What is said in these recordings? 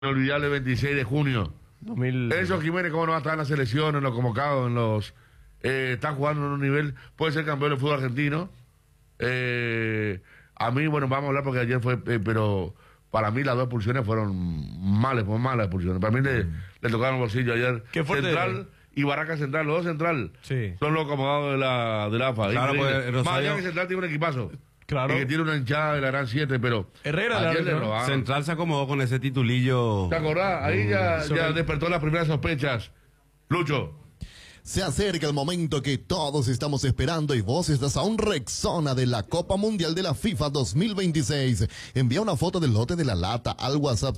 inolvidable 26 de junio. 2000... Eso Jiménez, cómo no va a estar en la selección, en los convocados, en los... está jugando en un nivel, puede ser campeón del fútbol argentino. A mí, bueno, vamos a hablar porque ayer fue, pero para mí las dos expulsiones fueron malas expulsiones. Para mí le tocaron el bolsillo ayer. Qué fuerte. Central y Barraca Central, los dos Central, sí, son los acomodados de la AFA. Claro, pues, más allá que Central tiene un equipazo. Claro. Y que tiene una hinchada de la Gran 7, pero Herrera ayer le robaron. Central se acomodó con ese titulillo. ¿Te acordás? Ahí ya despertó las primeras sospechas. Lucho. Se acerca el momento que todos estamos esperando y vos estás a un Rexona de la Copa Mundial de la FIFA 2026. Envía una foto del lote de la lata al WhatsApp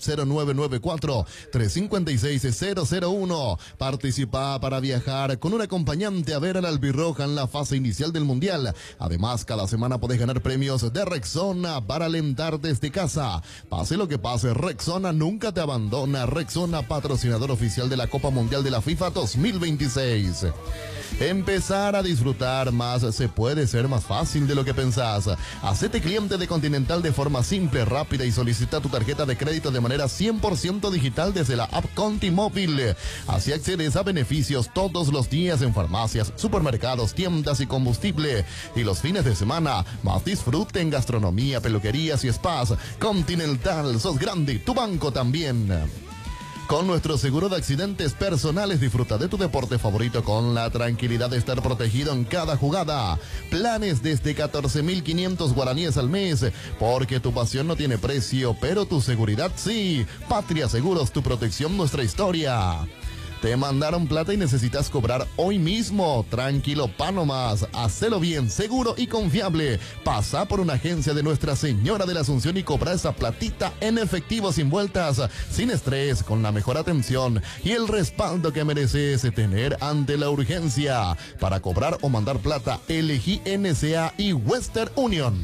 0994-356-001. Participa para viajar con un acompañante a ver al albirroja en la fase inicial del Mundial. Además, cada semana podés ganar premios de Rexona para alentar desde casa. Pase lo que pase, Rexona nunca te abandona. Rexona, patrocinador oficial de la Copa Mundial de la FIFA 2026. Empezar a disfrutar más se puede ser más fácil de lo que pensás. Hacete cliente de Continental de forma simple, rápida y solicita tu tarjeta de crédito de manera 100% digital desde la app Conti Móvil. Así accedes a beneficios todos los días en farmacias, supermercados, tiendas y combustible. Y los fines de semana, más disfrute en gastronomía, peluquerías y spas. Continental, sos grande, tu banco también. Con nuestro seguro de accidentes personales disfruta de tu deporte favorito con la tranquilidad de estar protegido en cada jugada. Planes desde 14.500 guaraníes al mes, porque tu pasión no tiene precio, pero tu seguridad sí. Patria Seguros, tu protección, nuestra historia. Te mandaron plata y necesitas cobrar hoy mismo. Tranquilo, pa' nomás. Hacelo bien, seguro y confiable. Pasa por una agencia de Nuestra Señora de la Asunción y cobra esa platita en efectivo, sin vueltas, sin estrés, con la mejor atención y el respaldo que mereces tener ante la urgencia. Para cobrar o mandar plata, elegí NSA y Western Union.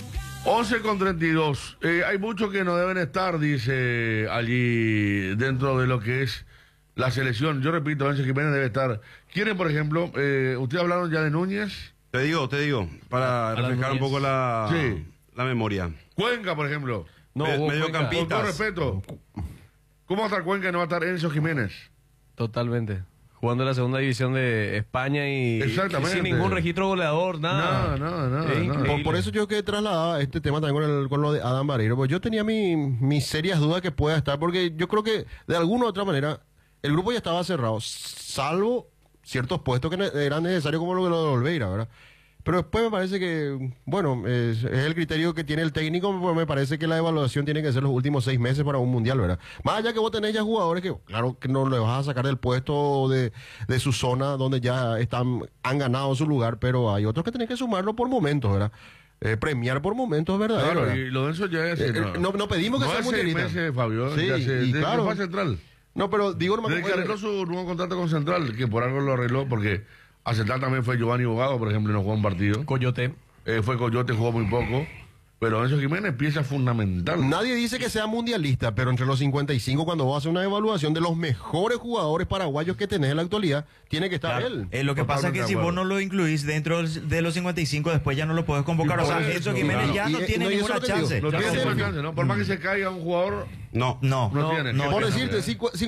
11:32. Hay muchos que no deben estar, dice allí, dentro de lo que es la selección. Yo repito, Ángel Jiménez debe estar. ¿Quiénes, por ejemplo? ¿Ustedes hablaron ya de Núñez? Te digo, para refrescar un poco la memoria. Cuenca, por ejemplo. No, mediocampistas. Con todo respeto. ¿Cómo va a estar Cuenca y no va a estar Enzo Jiménez? Totalmente. Jugando en la segunda división de España y sin ningún registro goleador, nada. No. Por eso yo que trasladaba este tema también con lo de Adam Barreiro, pues yo tenía mis serias dudas que pueda estar, porque yo creo que de alguna u otra manera el grupo ya estaba cerrado, salvo ciertos puestos que eran necesarios, como lo de Olveira, ¿verdad? Pero después me parece que, bueno, es el criterio que tiene el técnico, pues me parece que la evaluación tiene que ser los últimos 6 meses para un mundial, ¿verdad? Más allá que vos tenés ya jugadores que, claro, que no le vas a sacar del puesto de su zona donde ya han ganado su lugar, pero hay otros que tenés que sumarlo por momentos, ¿verdad? Premiar por momentos verdaderos. Claro, y lo de eso ya es... no pedimos que sea mundialista. 6 meses, Fabio. Sí, y claro. Fue Central. No, pero digo... Desde que arregló su nuevo contrato con Central, que por algo lo arregló, porque a Central también fue Giovanni Bogado, por ejemplo, y no jugó un partido. Coyote. Fue Coyote, jugó muy poco. Pero Enzo Jiménez, pieza fundamental. Nadie dice que sea mundialista, pero entre los 55, cuando vos haces una evaluación de los mejores jugadores paraguayos que tenés en la actualidad, tiene que estar él. Lo que pasa es que si vos no lo incluís dentro de los 55, después ya no lo podés convocar. O sea, Enzo Jiménez ya no tiene ninguna chance. No tiene ninguna chance, ¿no? Por más que se caiga un jugador... No tiene. Por decirte,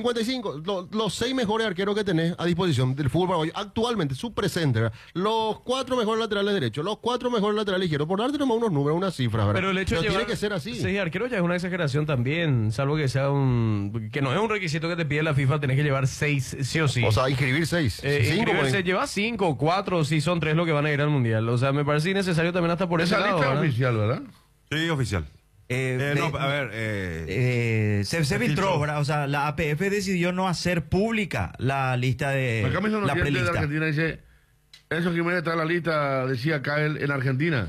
55, los 6 mejores arqueros que tenés a disposición del fútbol paraguayo actualmente, su presente, ¿verdad? Los 4 mejores laterales derechos, los 4 mejores laterales izquierdos, por darte nomás unos números, unas cifras, ¿verdad? Pero el hecho de tiene que ser así. 6 arqueros ya es una exageración también, salvo que sea que no es un requisito que te pide la FIFA, tenés que llevar 6 sí o sí. O sea, inscribir 6. Inscribirse, lleva 5 o 4, si son 3 los que van a ir al Mundial. O sea, me parece innecesario también hasta por ese lado. Esa lista es oficial, ¿verdad? Sí, oficial. Se filtró, ¿verdad? O sea, la APF decidió no hacer pública la lista de la prelista. De Argentina dice, Enzo Jiménez está en la lista, decía Cael, en Argentina.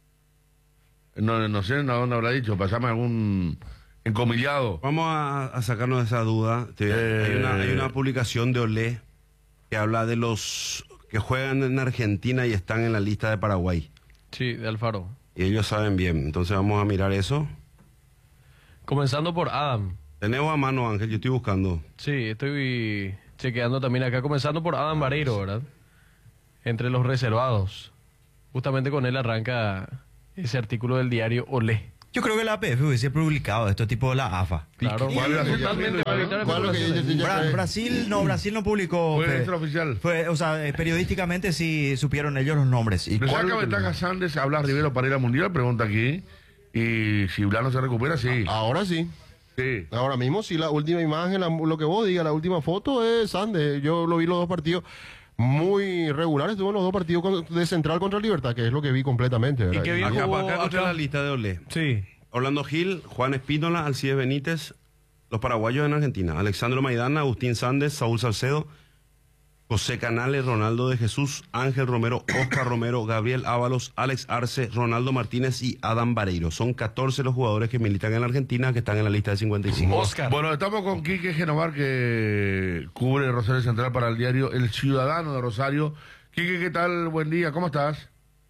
No sé a dónde habrá dicho, pasame algún encomillado. Vamos a sacarnos de esa duda. Hay una publicación de Olé que habla de los que juegan en Argentina y están en la lista de Paraguay. Sí, de Alfaro. Y ellos saben bien, entonces vamos a mirar eso. Comenzando por Adam. Tenemos a mano, Ángel, yo estoy buscando. Sí, estoy chequeando también acá, comenzando por Adam Barreiro, ¿verdad? Entre los reservados. Justamente con él arranca ese artículo del diario Olé. Yo creo que la APF hubiese publicado esto tipo la AFA. Claro, totalmente. Brasil no publicó. Fue extraoficial. O sea, periodísticamente sí supieron ellos los nombres. ¿Le saca ventaja Sandes a Blas Rivero para ir al Mundial? Pregunta aquí. Y si Blas no se recupera, sí. Ahora sí. Sí. Ahora mismo, sí, la última imagen, lo que vos digas, la última foto es Sandes. Yo lo vi los dos partidos muy regulares, estuvo en los dos partidos de Central contra Libertad, que es lo que vi completamente. ¿Verdad? Y que bien Acá, jugó acá encontré acá. la lista de Olé. Sí. Orlando Gil, Juan Espínola, Alcides Benítez, los paraguayos en Argentina, Alexandro Maidana, Agustín Sandes, Saúl Salcedo, José Canales, Ronaldo de Jesús, Ángel Romero, Oscar Romero, Gabriel Ábalos, Alex Arce, Ronaldo Martínez y Adam Vareiro. Son 14 los jugadores que militan en la Argentina que están en la lista de 55. Oscar. Bueno, estamos con Quique Genovar, que cubre Rosario Central para el diario El Ciudadano de Rosario. Quique, ¿qué tal? Buen día, ¿cómo estás?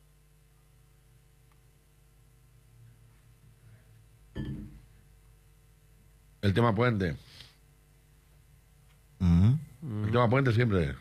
El tema puente. El tema puente siempre.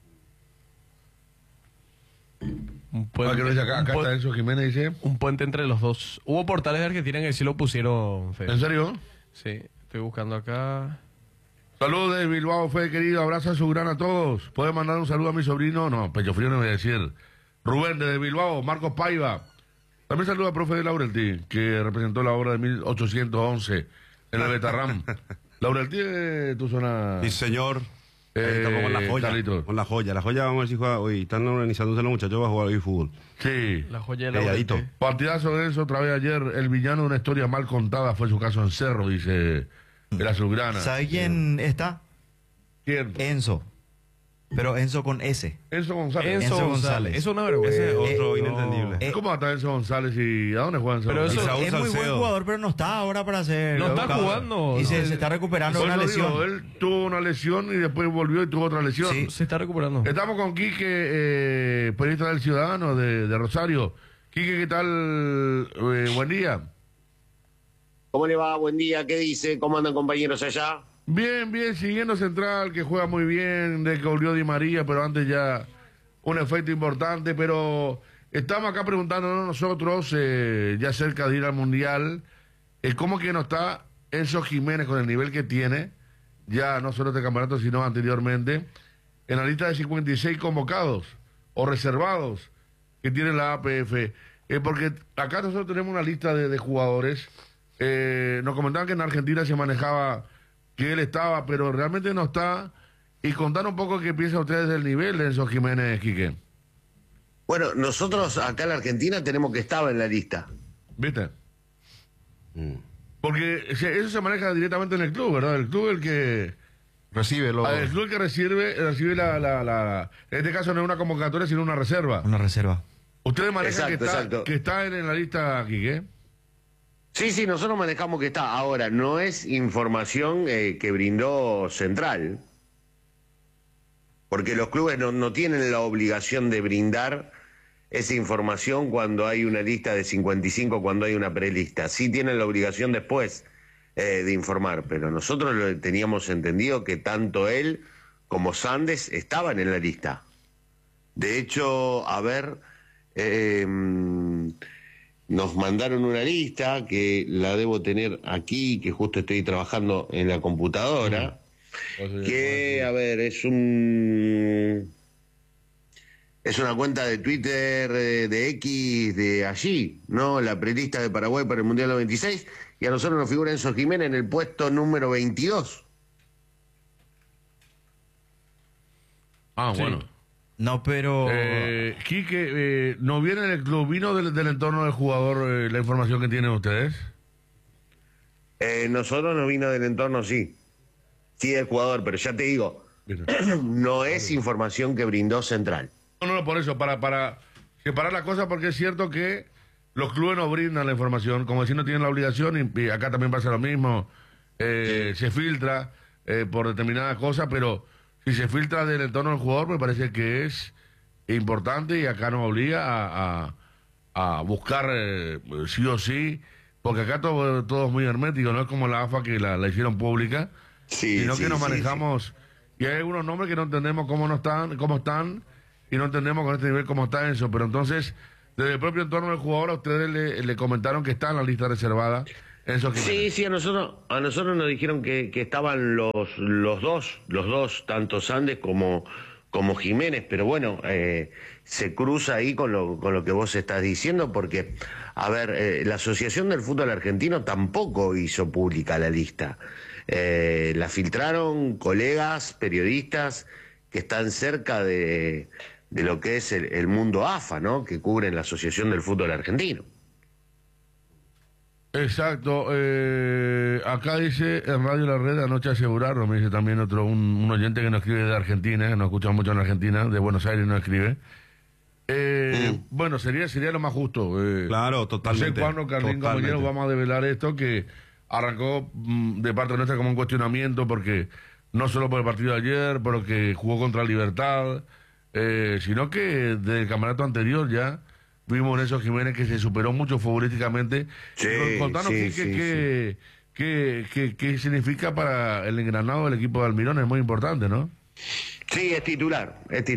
Un Ah, que lo dice acá, acá un está Enzo Jiménez, dice. un puente entre los dos. Hubo portales de Argentina que sí lo pusieron, Fede. ¿En serio? Sí, estoy buscando acá. Saludos de Bilbao, Fede querido, abrazo a su gran a todos. ¿Puede mandar un saludo a mi sobrino? No, pecho frío no voy a decir. Rubén de Bilbao, Marcos Paiva. También saludo al profe de Laurelty, que representó la obra de 1811 en el Betarram. Laurelty de tu zona. Sí, señor. Ahí estamos con la joya. Carlitos. Con la joya. La joya, vamos a ver si juega hoy. Están organizándose los muchachos para jugar hoy fútbol. Sí. La joya de la Calladito. Laurelty. Partidazo de eso otra vez ayer. El villano de una historia mal contada fue su caso en Cerro, dice el azulgrana. ¿Sabe quién está? ¿Quién? Enzo. Pero Enzo con S. Enzo González. Enzo Enzo González. González. Es una vergüenza. Ese es otro No. inentendible. ¿Cómo está Enzo González y a dónde juega Enzo Pero González? eso- Saúl Es muy buen Salcedo. jugador, pero no está ahora para ser. No está buscado. jugando. Y No. se está recuperando Por una eso digo, lesión. él tuvo una lesión y después volvió y tuvo otra lesión. Sí. Se está recuperando. Estamos con Quique, periodista del Ciudadano de Rosario. Quique, ¿qué tal? Buen día. ¿Cómo le va? Buen día. ¿Qué dice? ¿Cómo andan compañeros allá? Bien, bien, siguiendo Central, que juega muy bien, de que volvió Di María, pero antes ya un efecto importante. Pero estamos acá preguntándonos nosotros, ya cerca de ir al Mundial, cómo que no está Enzo Jiménez con el nivel que tiene, ya no solo este campeonato, sino anteriormente, en la lista de 56 convocados o reservados que tiene la APF. Porque acá nosotros tenemos una lista de jugadores. Nos comentaban que en Argentina se manejaba que él estaba, pero realmente no está. Y contar un poco qué piensan ustedes del nivel de Enzo Jiménez, Quique. Bueno, nosotros acá en la Argentina tenemos que estar en la lista. ¿Viste? Porque eso se maneja directamente en el club, ¿verdad? El club el que... Recibe El club que recibe en este caso no es una convocatoria, sino una reserva. Una reserva. Ustedes manejan Exacto. que está en la lista, Quique. Sí, nosotros manejamos que está. Ahora, no es información que brindó Central. Porque los clubes no tienen la obligación de brindar esa información cuando hay una lista de 55, cuando hay una prelista. Sí tienen la obligación después de informar, pero nosotros teníamos entendido que tanto él como Sandes estaban en la lista. De hecho, a ver, nos mandaron una lista que la debo tener aquí, que justo estoy trabajando en la computadora, que, a ver, es una cuenta de Twitter, de X, de allí, ¿no? La prelista de Paraguay para el Mundial 96, y a nosotros nos figura Enzo Jiménez en el puesto número 22. Ah, Sí. bueno. No, pero. Quique, ¿no viene del club? ¿Vino del entorno del jugador la información que tienen ustedes? Nosotros nos vino del entorno, sí. Sí, del jugador, pero ya te digo, no es información que brindó Central. No, por eso, para separar la cosa, porque es cierto que los clubes no brindan la información, como si no tienen la obligación, y acá también pasa lo mismo, se filtra por determinadas cosas, pero si se filtra del entorno del jugador, me parece que es importante y acá nos obliga a buscar sí o sí, porque acá todo es muy hermético, no es como la AFA que la hicieron pública, sino que nos manejamos, y hay algunos nombres que no entendemos cómo están, y no entendemos con este nivel cómo está eso, pero entonces, desde el propio entorno del jugador a ustedes le comentaron que está en la lista reservada Enzo Jiménez. Sí, sí, a nosotros nos dijeron que estaban los dos, tanto Sandes como Jiménez, pero bueno, se cruza ahí con lo que vos estás diciendo, porque, a ver, la Asociación del Fútbol Argentino tampoco hizo pública la lista. La filtraron colegas, periodistas que están cerca de lo que es el mundo AFA, ¿no? Que cubren la Asociación del Fútbol Argentino. Exacto. Acá dice en Radio La Red, anoche aseguraron, me dice también un oyente que nos escribe de Argentina, que nos escucha mucho en Argentina, de Buenos Aires nos escribe. Bueno, sería lo más justo. Claro, totalmente. No sé cuándo, Carlín, compañero, vamos a develar esto que arrancó de parte nuestra como un cuestionamiento, porque no solo por el partido de ayer, por lo que jugó contra Libertad, sino que desde el campeonato anterior ya vimos a Enzo Jiménez que se superó mucho futbolísticamente. Sí, contanos qué significa para el engranado del equipo de Almirón, es muy importante, ¿no? Sí, es titular.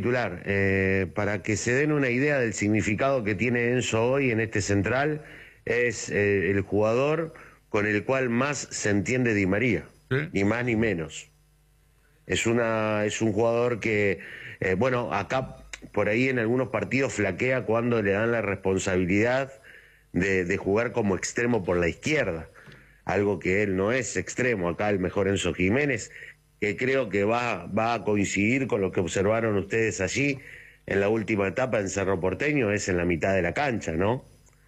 Para que se den una idea del significado que tiene Enzo hoy en este central, es el jugador con el cual más se entiende Di María, ¿sí? Ni más ni menos. Es un jugador que, bueno, acá por ahí en algunos partidos flaquea cuando le dan la responsabilidad de jugar como extremo por la izquierda, algo que él no es extremo. Acá el mejor Enzo Jiménez, que creo que va a coincidir con lo que observaron ustedes allí en la última etapa en Cerro Porteño, es en la mitad de la cancha, ¿no?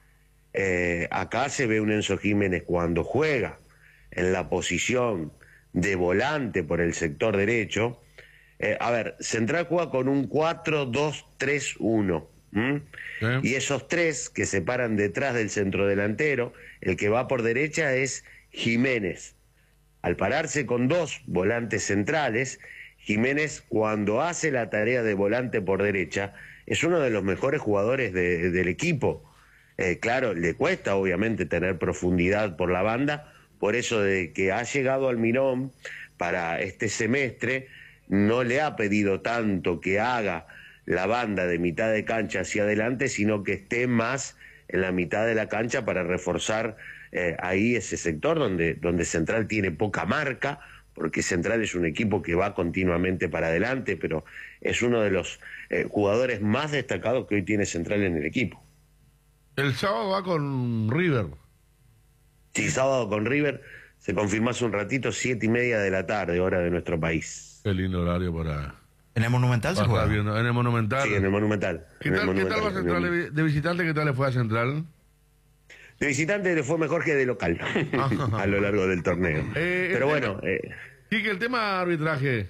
Acá se ve un Enzo Jiménez cuando juega en la posición de volante por el sector derecho. A ver, Central juega con un 4-2-3-1. Y esos tres que se paran detrás del centrodelantero, el que va por derecha es Jiménez. Al pararse con dos volantes centrales, Jiménez, cuando hace la tarea de volante por derecha, es uno de los mejores jugadores del equipo. Claro, le cuesta obviamente tener profundidad por la banda, por eso de que ha llegado Almirón para este semestre, no le ha pedido tanto que haga la banda de mitad de cancha hacia adelante, sino que esté más en la mitad de la cancha para reforzar ahí ese sector donde Central tiene poca marca, porque Central es un equipo que va continuamente para adelante, pero es uno de los jugadores más destacados que hoy tiene Central en el equipo. El sábado va con River. Sí, sábado con River, se confirmó hace un ratito, 7:30 de la tarde, hora de nuestro país. Qué lindo horario para... ¿En el Monumental se juega? En el Monumental. Sí, en el Monumental. ¿Qué tal va Central de visitante? ¿Qué tal le fue a Central? De visitante le fue mejor que de local a lo largo del torneo. Pero bueno... Quique, el tema arbitraje.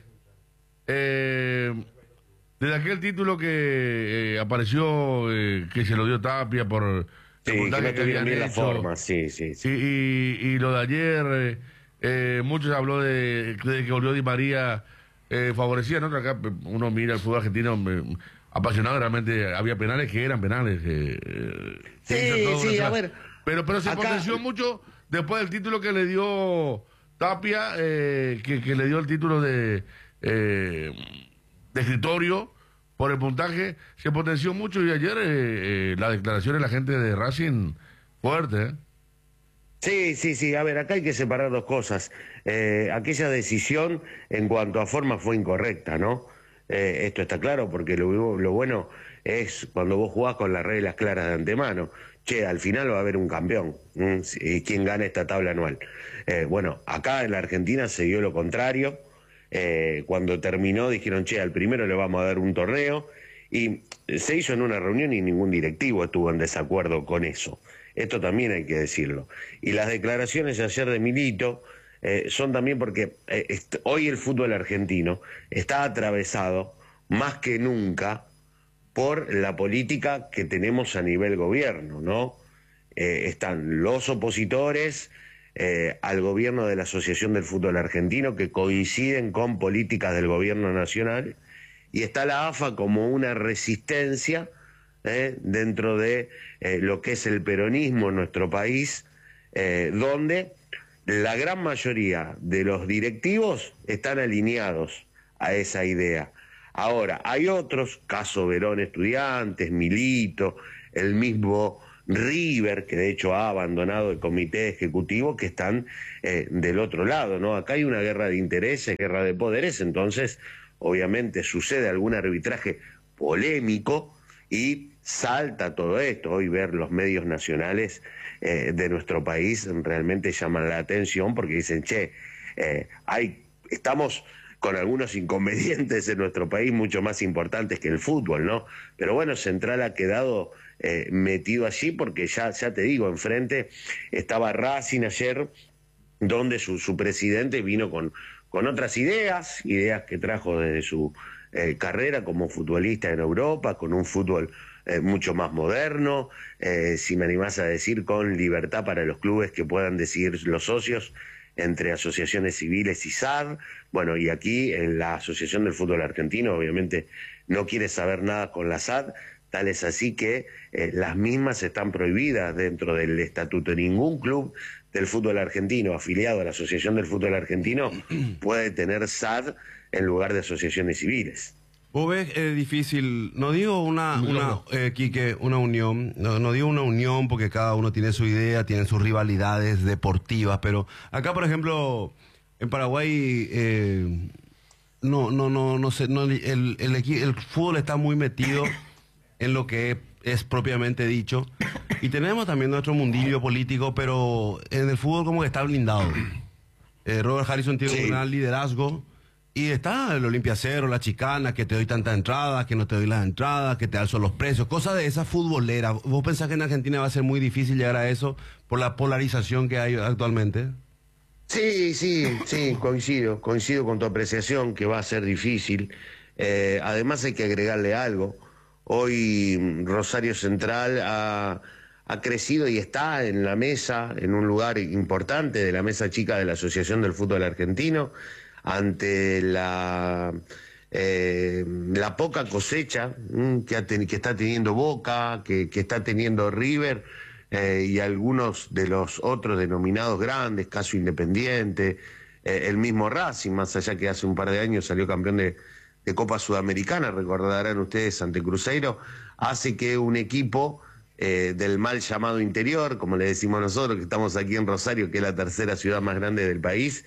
Desde aquel título que apareció, que se lo dio Tapia por... Sí, que no tuvieron bien la forma, sí. Y lo de ayer, muchos habló de que volvió Di María, favorecía, ¿no? Acá uno mira el fútbol argentino apasionado, realmente había penales que eran penales. Sí, a ver. Pero se acá... potenció mucho después del título que le dio Tapia, que le dio el título de escritorio por el puntaje, se potenció mucho, y ayer la declaración de la gente de Racing fuerte. Sí, a ver, acá hay que separar dos cosas. Aquella decisión en cuanto a forma fue incorrecta, ¿no? Esto está claro, porque lo bueno es cuando vos jugás con las reglas claras de antemano. Al final va a haber un campeón, y quien gana esta tabla anual. Bueno, acá en la Argentina se dio lo contrario. Cuando terminó dijeron, al primero le vamos a dar un torneo, y se hizo en una reunión y ningún directivo estuvo en desacuerdo con eso. Esto también hay que decirlo. Y las declaraciones de ayer de Milito son también porque hoy el fútbol argentino está atravesado más que nunca por la política que tenemos a nivel gobierno, ¿no? Están los opositores al gobierno de la Asociación del Fútbol Argentino, que coinciden con políticas del gobierno nacional, y está la AFA como una resistencia dentro de lo que es el peronismo en nuestro país, donde la gran mayoría de los directivos están alineados a esa idea. Ahora, hay otros, caso Verón Estudiantes, Milito, el mismo River, que de hecho ha abandonado el comité ejecutivo, que están del otro lado, ¿no? Acá hay una guerra de intereses, guerra de poderes, entonces obviamente sucede algún arbitraje polémico y salta todo esto. Hoy ver los medios nacionales de nuestro país realmente llaman la atención porque dicen, che, estamos con algunos inconvenientes en nuestro país mucho más importantes que el fútbol, ¿no? Pero bueno, Central ha quedado metido allí porque ya te digo, enfrente estaba Racing ayer, donde su presidente vino con otras ideas que trajo desde su carrera como futbolista en Europa, con un fútbol mucho más moderno, si me animás a decir, con libertad para los clubes que puedan decidir los socios entre asociaciones civiles y SAD. Bueno, y aquí en la Asociación del Fútbol Argentino obviamente no quiere saber nada con la SAD, tal es así que las mismas están prohibidas dentro del estatuto. Ningún club del fútbol argentino afiliado a la Asociación del Fútbol Argentino puede tener SAD en lugar de asociaciones civiles. Vos ves difícil, no digo Quique, una unión, no digo una unión porque cada uno tiene su idea, tiene sus rivalidades deportivas, pero acá, por ejemplo, en Paraguay, no sé, el fútbol está muy metido en lo que es propiamente dicho, y tenemos también nuestro mundillo político, pero en el fútbol como que está blindado. Robert Harrison tiene un gran liderazgo. Y está el Olimpia Cero, la chicana, que te doy tantas entradas, que no te doy las entradas, que te alzo los precios, cosas de esa futbolera. ¿Vos pensás que en Argentina va a ser muy difícil llegar a eso por la polarización que hay actualmente? Sí, coincido con tu apreciación que va a ser difícil. Además hay que agregarle algo. Hoy Rosario Central ha crecido y está en la mesa, en un lugar importante de la mesa chica de la Asociación del Fútbol Argentino, ante la poca cosecha que está teniendo Boca, que está teniendo River y algunos de los otros denominados grandes, caso Independiente, el mismo Racing, más allá que hace un par de años salió campeón de Copa Sudamericana, recordarán ustedes, ante Cruzeiro, hace que un equipo del mal llamado interior, como le decimos nosotros, que estamos aquí en Rosario, que es la tercera ciudad más grande del país,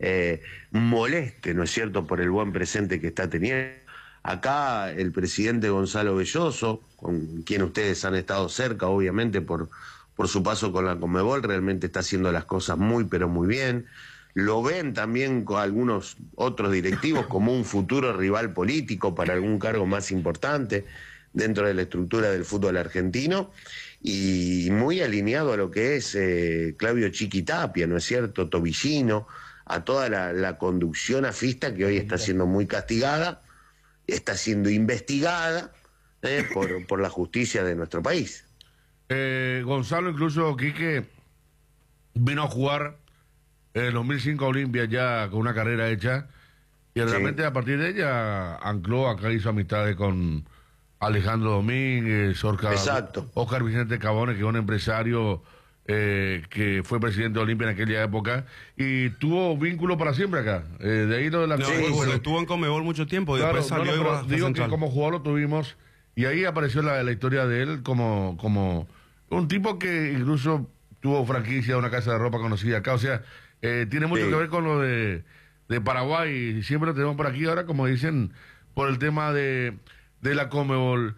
moleste, ¿no es cierto?, por el buen presente que está teniendo. Acá el presidente Gonzalo Belloso, con quien ustedes han estado cerca, obviamente, por su paso con la Conmebol, realmente está haciendo las cosas muy, pero muy bien. Lo ven también con algunos otros directivos como un futuro rival político para algún cargo más importante dentro de la estructura del fútbol argentino, y muy alineado a lo que es Claudio Chiquitapia, ¿no es cierto?, Tobillino, a toda la conducción afista que hoy está siendo muy castigada, está siendo investigada por la justicia de nuestro país. Gonzalo, incluso Quique vino a jugar en el 2005 Olimpia ya con una carrera hecha, y realmente a partir de ella ancló, acá hizo amistades con Alejandro Domínguez, Oscar Vicente Cabone, que es un empresario que fue presidente de Olimpia en aquella época y tuvo vínculo para siempre acá. De ahí lo de la estuvo en Conmebol mucho tiempo y claro, después salió pero digo que como jugador lo tuvimos, y ahí apareció la historia de él como un tipo que incluso tuvo franquicia, una casa de ropa conocida acá. O sea, tiene mucho que ver con lo de Paraguay, y siempre lo tenemos por aquí ahora, como dicen, por el tema de la Conmebol.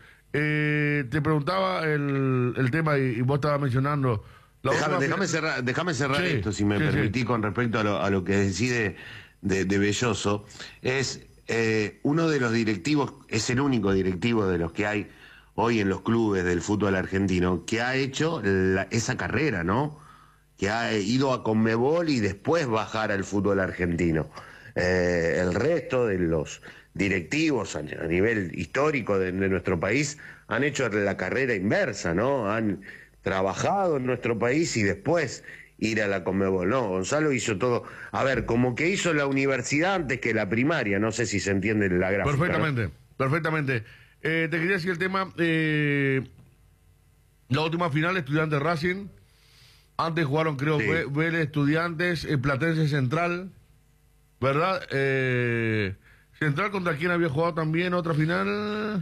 Te preguntaba el tema y vos estabas mencionando. Déjame cerrar esto, si me permitís, con respecto a lo que decide de Belloso. Es uno de los directivos, es el único directivo de los que hay hoy en los clubes del fútbol argentino que ha hecho esa carrera, ¿no? Que ha ido a Conmebol y después bajar al fútbol argentino. El resto de los directivos a nivel histórico de nuestro país han hecho la carrera inversa, ¿no? Han trabajado en nuestro país y después ir a la Conmebol. No, Gonzalo hizo todo. A ver, como que hizo la universidad antes que la primaria, no sé si se entiende la gráfica. Perfectamente. Te quería decir el tema, la última final, Estudiantes Racing. Antes jugaron, creo, Vélez, Estudiantes, Platense Central, ¿verdad? Central, ¿contra quién había jugado también otra final?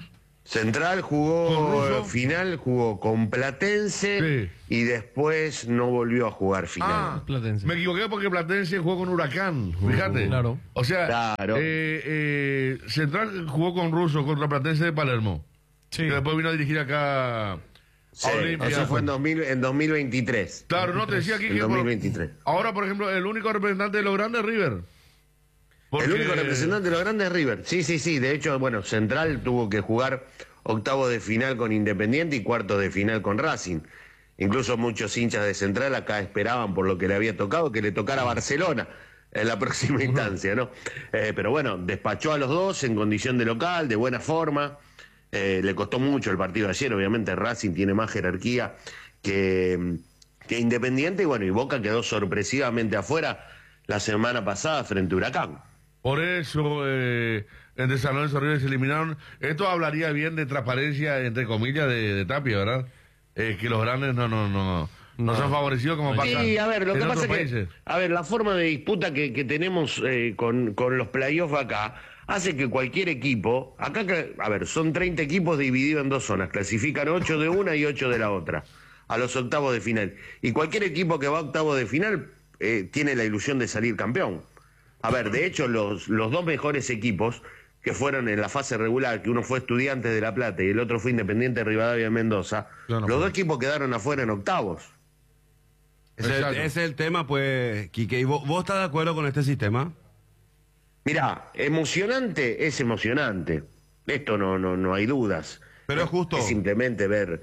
Central ¿Con jugó Russo? final, jugó con Platense Sí. y después no volvió a jugar final. Ah, Platense. me equivoqué porque Platense jugó con Huracán, fíjate. Claro. O sea, Claro. Central jugó con Russo contra Platense de Palermo. Sí. Que después vino a dirigir acá Sí, a Olimpia. eso fue en 2023. Claro, no te decía aquí En que 2023. ahora, por ejemplo, el único representante de los grandes es River. Porque- El único representante de los grandes es River. Sí. De hecho, bueno, Central tuvo que jugar octavos de final con Independiente y cuartos de final con Racing. Incluso muchos hinchas de Central acá esperaban por lo que le había tocado, que le tocara a Barcelona en la próxima instancia, ¿no? Pero bueno, despachó a los dos en condición de local, de buena forma. Le costó mucho el partido de ayer, obviamente Racing tiene más jerarquía que Independiente, y bueno, y Boca quedó sorpresivamente afuera la semana pasada frente a Huracán. Por eso, en de San Lorenzo River se eliminaron. Esto hablaría bien de transparencia, entre comillas, de Tapia, ¿verdad? Que los grandes no son favorecidos como pasa Sí, a ver, lo en que otros pasa es países. que, a ver, la forma de disputa que tenemos con los playoffs acá hace que cualquier equipo, a ver, son 30 equipos divididos en dos zonas, clasifican 8 de una y 8 de la otra, a los octavos de final. Y cualquier equipo que va a octavos de final tiene la ilusión de salir campeón. A ver, de hecho, los dos mejores equipos que fueron en la fase regular, que uno fue Estudiantes de La Plata y el otro fue Independiente de Rivadavia de Mendoza, Yo no los fui. dos equipos quedaron afuera en octavos. Exacto. Ese es el tema, pues, Quique. ¿Y vos estás de acuerdo con este sistema? Mirá, emocionante es emocionante. Esto no hay dudas. Pero es justo. Es simplemente ver.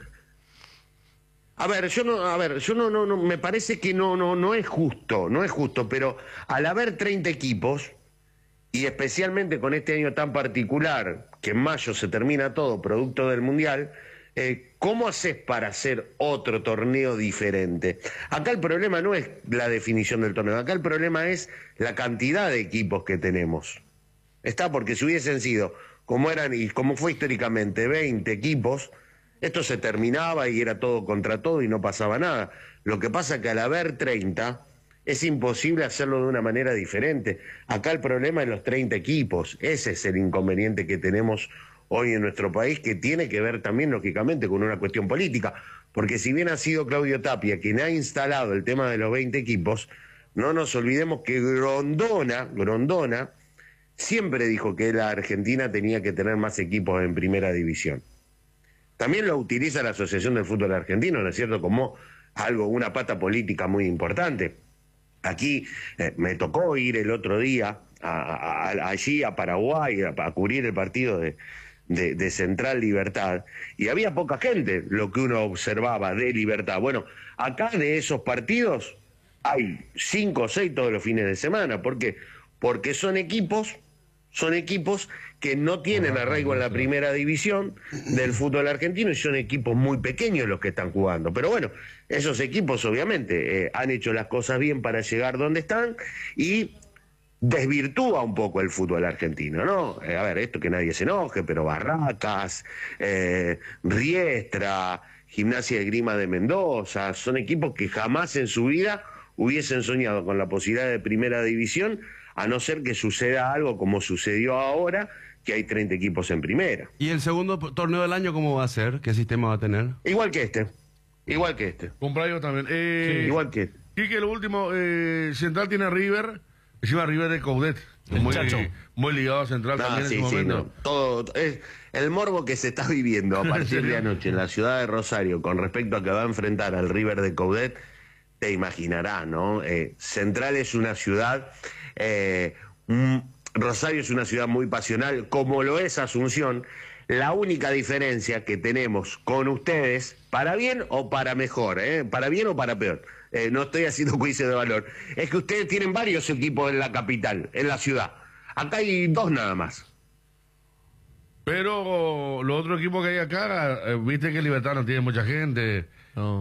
Yo no, me parece que no es justo, pero al haber 30 equipos, y especialmente con este año tan particular, que en mayo se termina todo, producto del Mundial, ¿cómo haces para hacer otro torneo diferente? Acá el problema no es la definición del torneo, acá el problema es la cantidad de equipos que tenemos. Porque si hubiesen sido, como eran y como fue históricamente, 20 equipos, esto se terminaba y era todo contra todo y no pasaba nada. Lo que pasa es que al haber 30, es imposible hacerlo de una manera diferente. Acá el problema es los 30 equipos. Ese es el inconveniente que tenemos hoy en nuestro país, que tiene que ver también, lógicamente, con una cuestión política. Porque si bien ha sido Claudio Tapia quien ha instalado el tema de los 20 equipos, no nos olvidemos que Grondona siempre dijo que la Argentina tenía que tener más equipos en primera división. También lo utiliza la Asociación del Fútbol Argentino, ¿no es cierto?, como una pata política muy importante. Aquí me tocó ir el otro día allí a Paraguay a cubrir el partido de Central Libertad, y había poca gente, lo que uno observaba de Libertad. Bueno, acá de esos partidos hay 5 o 6 todos los fines de semana. ¿Por qué? Porque son equipos que no tienen arraigo en la primera división del fútbol argentino y son equipos muy pequeños los que están jugando. Pero bueno, esos equipos obviamente han hecho las cosas bien para llegar donde están y desvirtúa un poco el fútbol argentino, ¿no? Esto que nadie se enoje, pero Barracas, Riestra, Gimnasia de Grima de Mendoza, son equipos que jamás en su vida hubiesen soñado con la posibilidad de primera división, a no ser que suceda algo como sucedió ahora, que hay 30 equipos en primera. ¿Y el segundo torneo del año cómo va a ser? ¿Qué sistema va a tener? Igual que este. Cumpleaños también. Igual que este. Quique, lo último, Central tiene a River, encima River de Coudet. Muy ligado a Central también en su momento. No. Todo, es el morbo que se está viviendo a partir de anoche en la ciudad de Rosario con respecto a que va a enfrentar al River de Coudet, te imaginarás, ¿no? Central es una ciudad... Rosario es una ciudad muy pasional, como lo es Asunción. La única diferencia que tenemos con ustedes, para bien o para mejor, para bien o para peor, no estoy haciendo juicio de valor, es que ustedes tienen varios equipos en la capital, en la ciudad. Acá hay 2 nada más. Pero los otros equipos que hay acá, viste que Libertad no tiene mucha gente. No.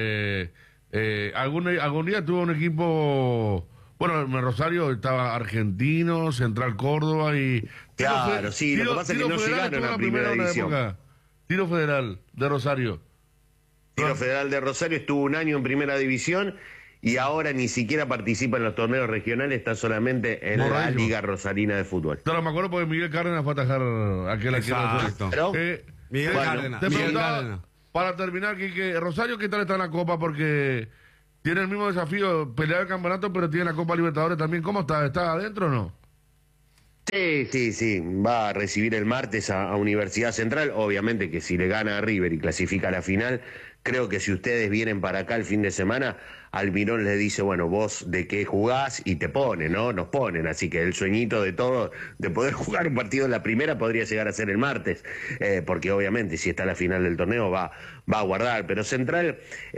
Algún día tuvo un equipo... Bueno, en Rosario estaba Argentino, Central Córdoba y... Claro, sí, lo que pasa es que no Federal llegaron estuvo a en primera una división. época. Tiro Federal de Rosario. Tiro Federal de Rosario estuvo un año en primera división y ahora ni siquiera participa en los torneos regionales, está solamente en la Borracho. Liga Rosarina de Fútbol. Claro, me acuerdo porque Miguel Cárdenas fue a atajar aquel aquí en Exacto. Rosario. Miguel Bueno, Cárdenas. Te Miguel preguntaba, Cárdenas. para terminar, Quique, Rosario, ¿qué tal está en la Copa? Porque tiene el mismo desafío, pelear el campeonato, pero tiene la Copa Libertadores también. ¿Cómo está? ¿Está adentro o no? Sí. Va a recibir el martes a Universidad Central. Obviamente que si le gana a River y clasifica a la final, creo que si ustedes vienen para acá el fin de semana, Almirón les dice, bueno, vos de qué jugás y te ponen, ¿no? Nos ponen. Así que el sueñito de todo, de poder jugar un partido en la primera, podría llegar a ser el martes. Porque obviamente si está a la final del torneo va a guardar. Pero Central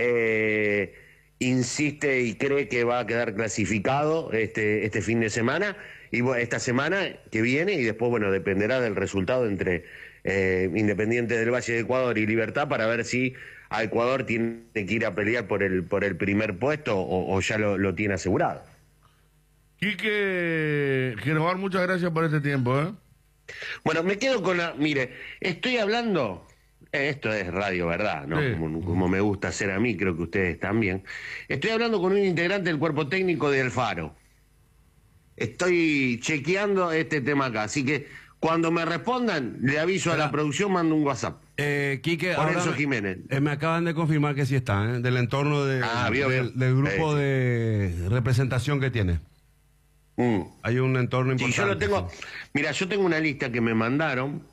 insiste y cree que va a quedar clasificado este fin de semana. Y esta semana que viene, y después, bueno, dependerá del resultado entre Independiente del Valle de Ecuador y Libertad para ver si a Ecuador tiene que ir a pelear por el primer puesto o ya lo tiene asegurado. Quique Genovar, muchas gracias por este tiempo, ¿eh? Bueno, me quedo con mire, estoy hablando, esto es radio, ¿verdad? ¿No? Sí. Como me gusta hacer a mí, creo que ustedes también. Estoy hablando con un integrante del cuerpo técnico de Alfaro. Estoy chequeando este tema acá, así que cuando me respondan, le aviso a la producción, mando un WhatsApp. Quique, Por ahora eso Jiménez. me acaban de confirmar que sí está, del entorno vio. del grupo de representación que tiene. Hay un entorno Sí, importante. yo lo tengo. Sí. Mira, yo tengo una lista que me mandaron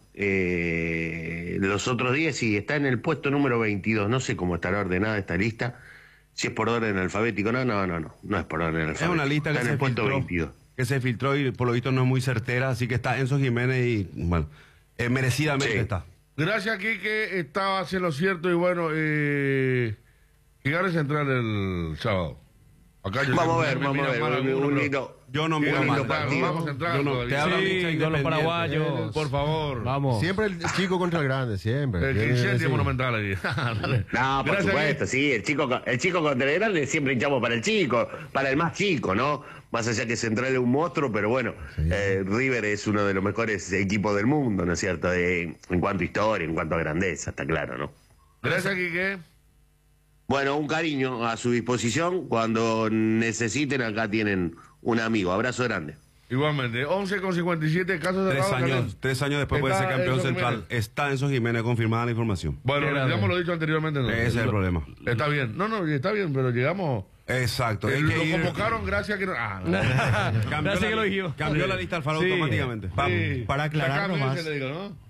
los otros días y está en el puesto número 22. No sé cómo estará ordenada esta lista. Si es por orden alfabético. No es por orden alfabético. Es una lista está que en se el puesto filtró, 22. que se filtró y por lo visto no es muy certera, así que está Enzo Jiménez y, bueno, merecidamente Sí. está. Gracias, Quique. Estaba haciendo lo cierto y bueno, que gane Central el sábado. Acá yo Vamos a sé que ver, me vamos a miran ver. mal algunos, Un pero- lindo. Yo no que miro gane mal. Central, partido. vamos Central Yo no- todavía. te habla mucha Sí, con los independiente. paraguayos. Por favor. Vamos. Siempre el chico contra el grande, siempre. El Tiene que Quincentia decir. monumental aquí. No, por Gracias, supuesto, sí, el chico contra el grande siempre hinchamos para el chico, para el más chico, ¿no? Más allá que Central es un monstruo, pero bueno, River es uno de los mejores equipos del mundo, ¿no es cierto? En cuanto a historia, en cuanto a grandeza, está claro, ¿no? Gracias, Quique. Bueno, un cariño a su disposición, cuando necesiten acá tienen un amigo, abrazo grande. Igualmente, 11:57, casos cerrados. 3 años después puede ser Está campeón Enzo central. Jiménez. Está Enzo Jiménez, confirmada la información. Bueno, Qué grande. digamos lo dicho anteriormente. No. Ese es el problema. Está bien. No, está bien, pero llegamos. Exacto. hay Lo que ir- convocaron gracias a que no. Cambió Gracias la- que lo dijimos. Cambió la lista Alfaro Sí. automáticamente. Sí. Para aclarar Sacame nomás. ese, le digo, ¿no?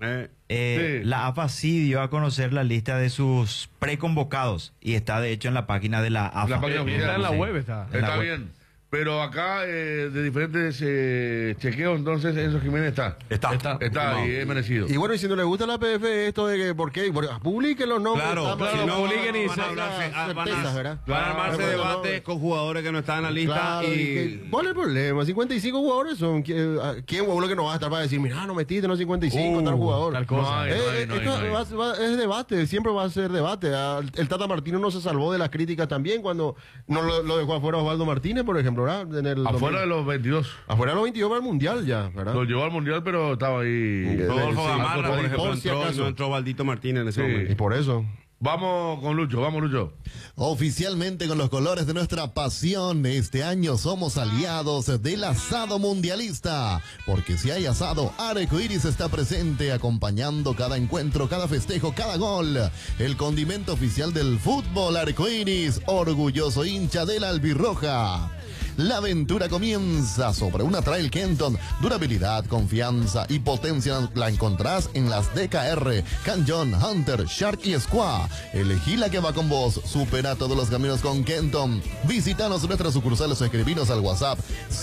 Eh, Sí. La AFA sí dio a conocer la lista de sus preconvocados y está de hecho en la página de la AFA. La página oficial. Está en la Sí. web, está. En la Está web. bien. Pero acá, de diferentes chequeos, entonces Enzo Jiménez está. Está. Está y es merecido. Y bueno, y si no le gusta la PF, esto de que, ¿por qué? Publiquen los nombres. Claro, estamos- si no, publiquen y van a se- hablarse- certezas, ¿verdad? van a armarse Claro, debates no. con jugadores que no están en la lista Claro, ¿cuál es el problema? 55 jugadores son. ¿Quién huevo que no va a estar para decir, mira, no metiste los 55, tal jugador? tal cosa. No hay, no hay, Esto no hay. es debate, siempre va a ser debate. El Tata Martino no se salvó de las críticas también cuando no lo dejó afuera Osvaldo Martínez, por ejemplo, ¿verdad? En el Afuera de los 22. afuera de los 22 para el Mundial ya, ¿verdad? Lo llevó al mundial, pero estaba ahí. Rodolfo Sí, Gamarra, por ejemplo, por si entró, acaso. no entró Valdito Martínez en ese Sí. Y momento. por eso. Vamos con Lucho, vamos, Lucho. Oficialmente con los colores de nuestra pasión, este año somos aliados del asado mundialista. Porque si hay asado, Arcoiris está presente acompañando cada encuentro, cada festejo, cada gol. El condimento oficial del fútbol Arcoiris, orgulloso hincha de la albirroja. La aventura comienza sobre una Trail Kenton. Durabilidad, confianza y potencia la encontrás en las DKR, Canyon, Hunter, Shark y Squaw. Elegí la que va con vos. Supera todos los caminos con Kenton. Visítanos en nuestras sucursales o escribinos al WhatsApp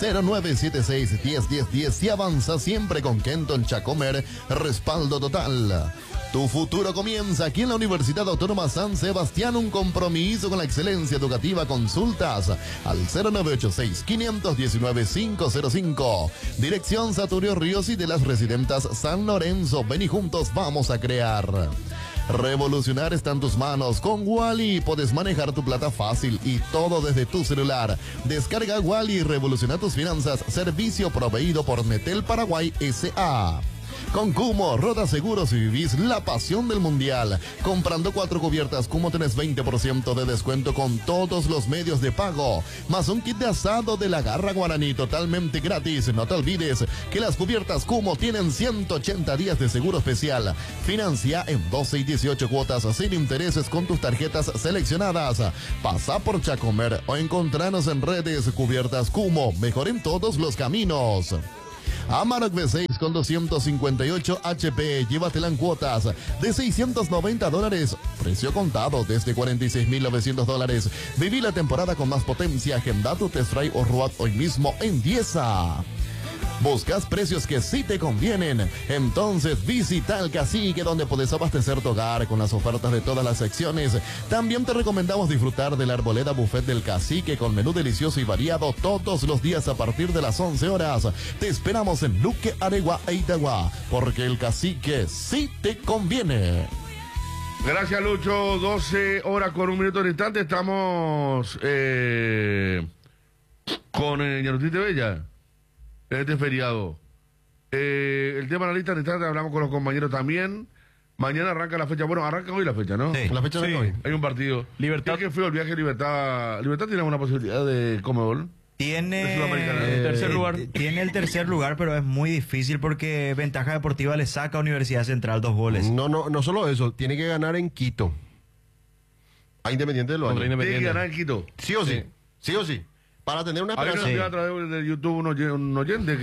0976-101010 y avanza siempre con Kenton Chacomer. Respaldo total. Tu futuro comienza aquí en la Universidad Autónoma San Sebastián, un compromiso con la excelencia educativa. Consultas al 0986-519-505. Dirección Saturio Ríos y de las Residentas San Lorenzo. Ven y juntos vamos a crear. Revolucionar está en tus manos. Con Wally puedes manejar tu plata fácil y todo desde tu celular. Descarga Wally y revoluciona tus finanzas. Servicio proveído por Netel Paraguay S.A. Con Cumo, roda seguros y vivís la pasión del mundial. Comprando 4 cubiertas Cumo tenés 20% de descuento con todos los medios de pago. Más un kit de asado de la Garra Guaraní totalmente gratis. No te olvides que las cubiertas Cumo tienen 180 días de seguro especial. Financia en 12 y 18 cuotas sin intereses con tus tarjetas seleccionadas. Pasa por Chacomer o encontranos en redes. Cubiertas Cumo, mejor en todos los caminos. Amarok V6 con 258 HP, llévatela en cuotas de $690, precio contado desde $46.900. Viví la temporada con más potencia, agenda tu test drive o RUAT hoy mismo en Diesa. ¿Buscas precios que sí te convienen? Entonces visita el Cacique, donde puedes abastecer tu hogar con las ofertas de todas las secciones. También te recomendamos disfrutar de la Arboleda Buffet del Cacique con menú delicioso y variado todos los días a partir de las 11 horas. Te esperamos en Luque, Aregua e Itagua, porque el Cacique sí te conviene. Gracias, Lucho. 12 horas con 1 minuto de instante. Estamos con Ñanutite Bella. Este feriado. El tema de la lista de instante, hablamos con los compañeros también. Mañana arranca la fecha. Bueno, arranca hoy la fecha, ¿no? Sí. La fecha de hoy. Hay un partido. Libertad. ¿Qué fue el viaje de Libertad? ¿Libertad tiene alguna posibilidad de Comebol? Tiene tercer lugar. Tiene el tercer lugar, pero es muy difícil porque Ventaja Deportiva le saca a Universidad Central 2 goles. No solo eso, tiene que ganar en Quito. A Independiente del Valle. Tiene que ganar en Quito. Sí o sí. Sí o sí. Para tener una Hay esperanza. a través de YouTube un oyente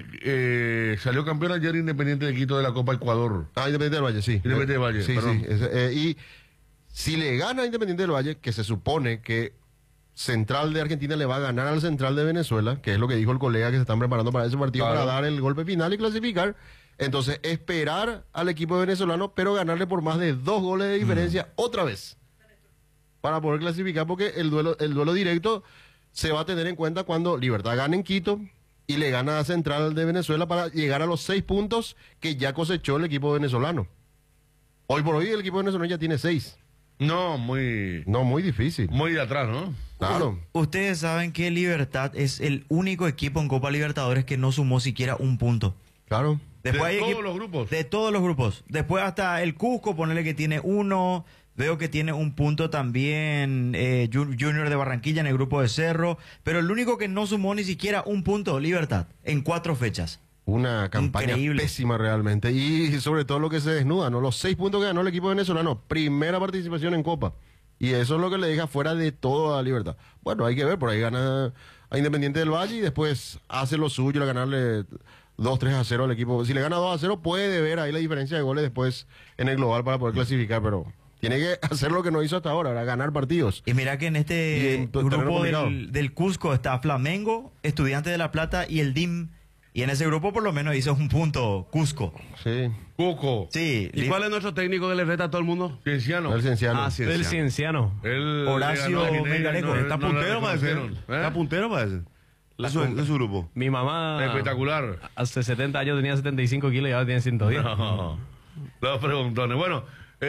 que salió campeón ayer Independiente de Quito de la Copa Ecuador. Independiente del Valle, sí. Independiente del Valle, sí, perdón. sí. Y si le gana a Independiente del Valle, que se supone que Central de Argentina le va a ganar al Central de Venezuela, que es lo que dijo el colega que se están preparando para ese partido, claro, para dar el golpe final y clasificar. Entonces, esperar al equipo venezolano, pero ganarle por más de 2 goles de diferencia otra vez. Para poder clasificar, porque el duelo directo se va a tener en cuenta cuando Libertad gane en Quito y le gana a Central de Venezuela para llegar a los 6 puntos que ya cosechó el equipo venezolano. Hoy por hoy el equipo venezolano ya tiene 6. No, muy difícil. muy de atrás, ¿no? Claro. Ustedes saben que Libertad es el único equipo en Copa Libertadores que no sumó siquiera un punto. Claro. Después De hay todos los grupos. De todos los grupos. Después hasta el Cusco, ponele que tiene 1. Veo que tiene un punto también Junior de Barranquilla en el grupo de Cerro. Pero el único que no sumó ni siquiera un punto, Libertad, en 4 fechas. Una campaña Increíble. pésima realmente. Y sobre todo lo que se desnuda, ¿no? Los 6 puntos que ganó el equipo venezolano. Primera participación en Copa. Y eso es lo que le deja fuera de toda Libertad. Bueno, hay que ver. Por ahí gana a Independiente del Valle y después hace lo suyo, a ganarle 2-3-0 al equipo. Si le gana 2-0, puede ver ahí la diferencia de goles después en el global para poder clasificar, pero tiene que hacer lo que no hizo hasta ahora, ganar partidos. Y mira que en este grupo complicado. del Cusco está Flamengo, Estudiantes de La Plata y el DIM. Y en ese grupo por lo menos hizo un punto Cusco. Sí. Cuco. Sí. ¿Y cuál es nuestro técnico que le reta a todo el mundo? Cienciano. El Cienciano. Ah, sí. Del Cienciano. Él Horacio le ganó a Guinea, Melgarejo. Está no puntero, le parece. reconocieron, ¿eh? Está puntero, parece. De su grupo. Mi mamá Espectacular. hace 70 años tenía 75 kilos y ahora tiene 110. No, los preguntones. Bueno,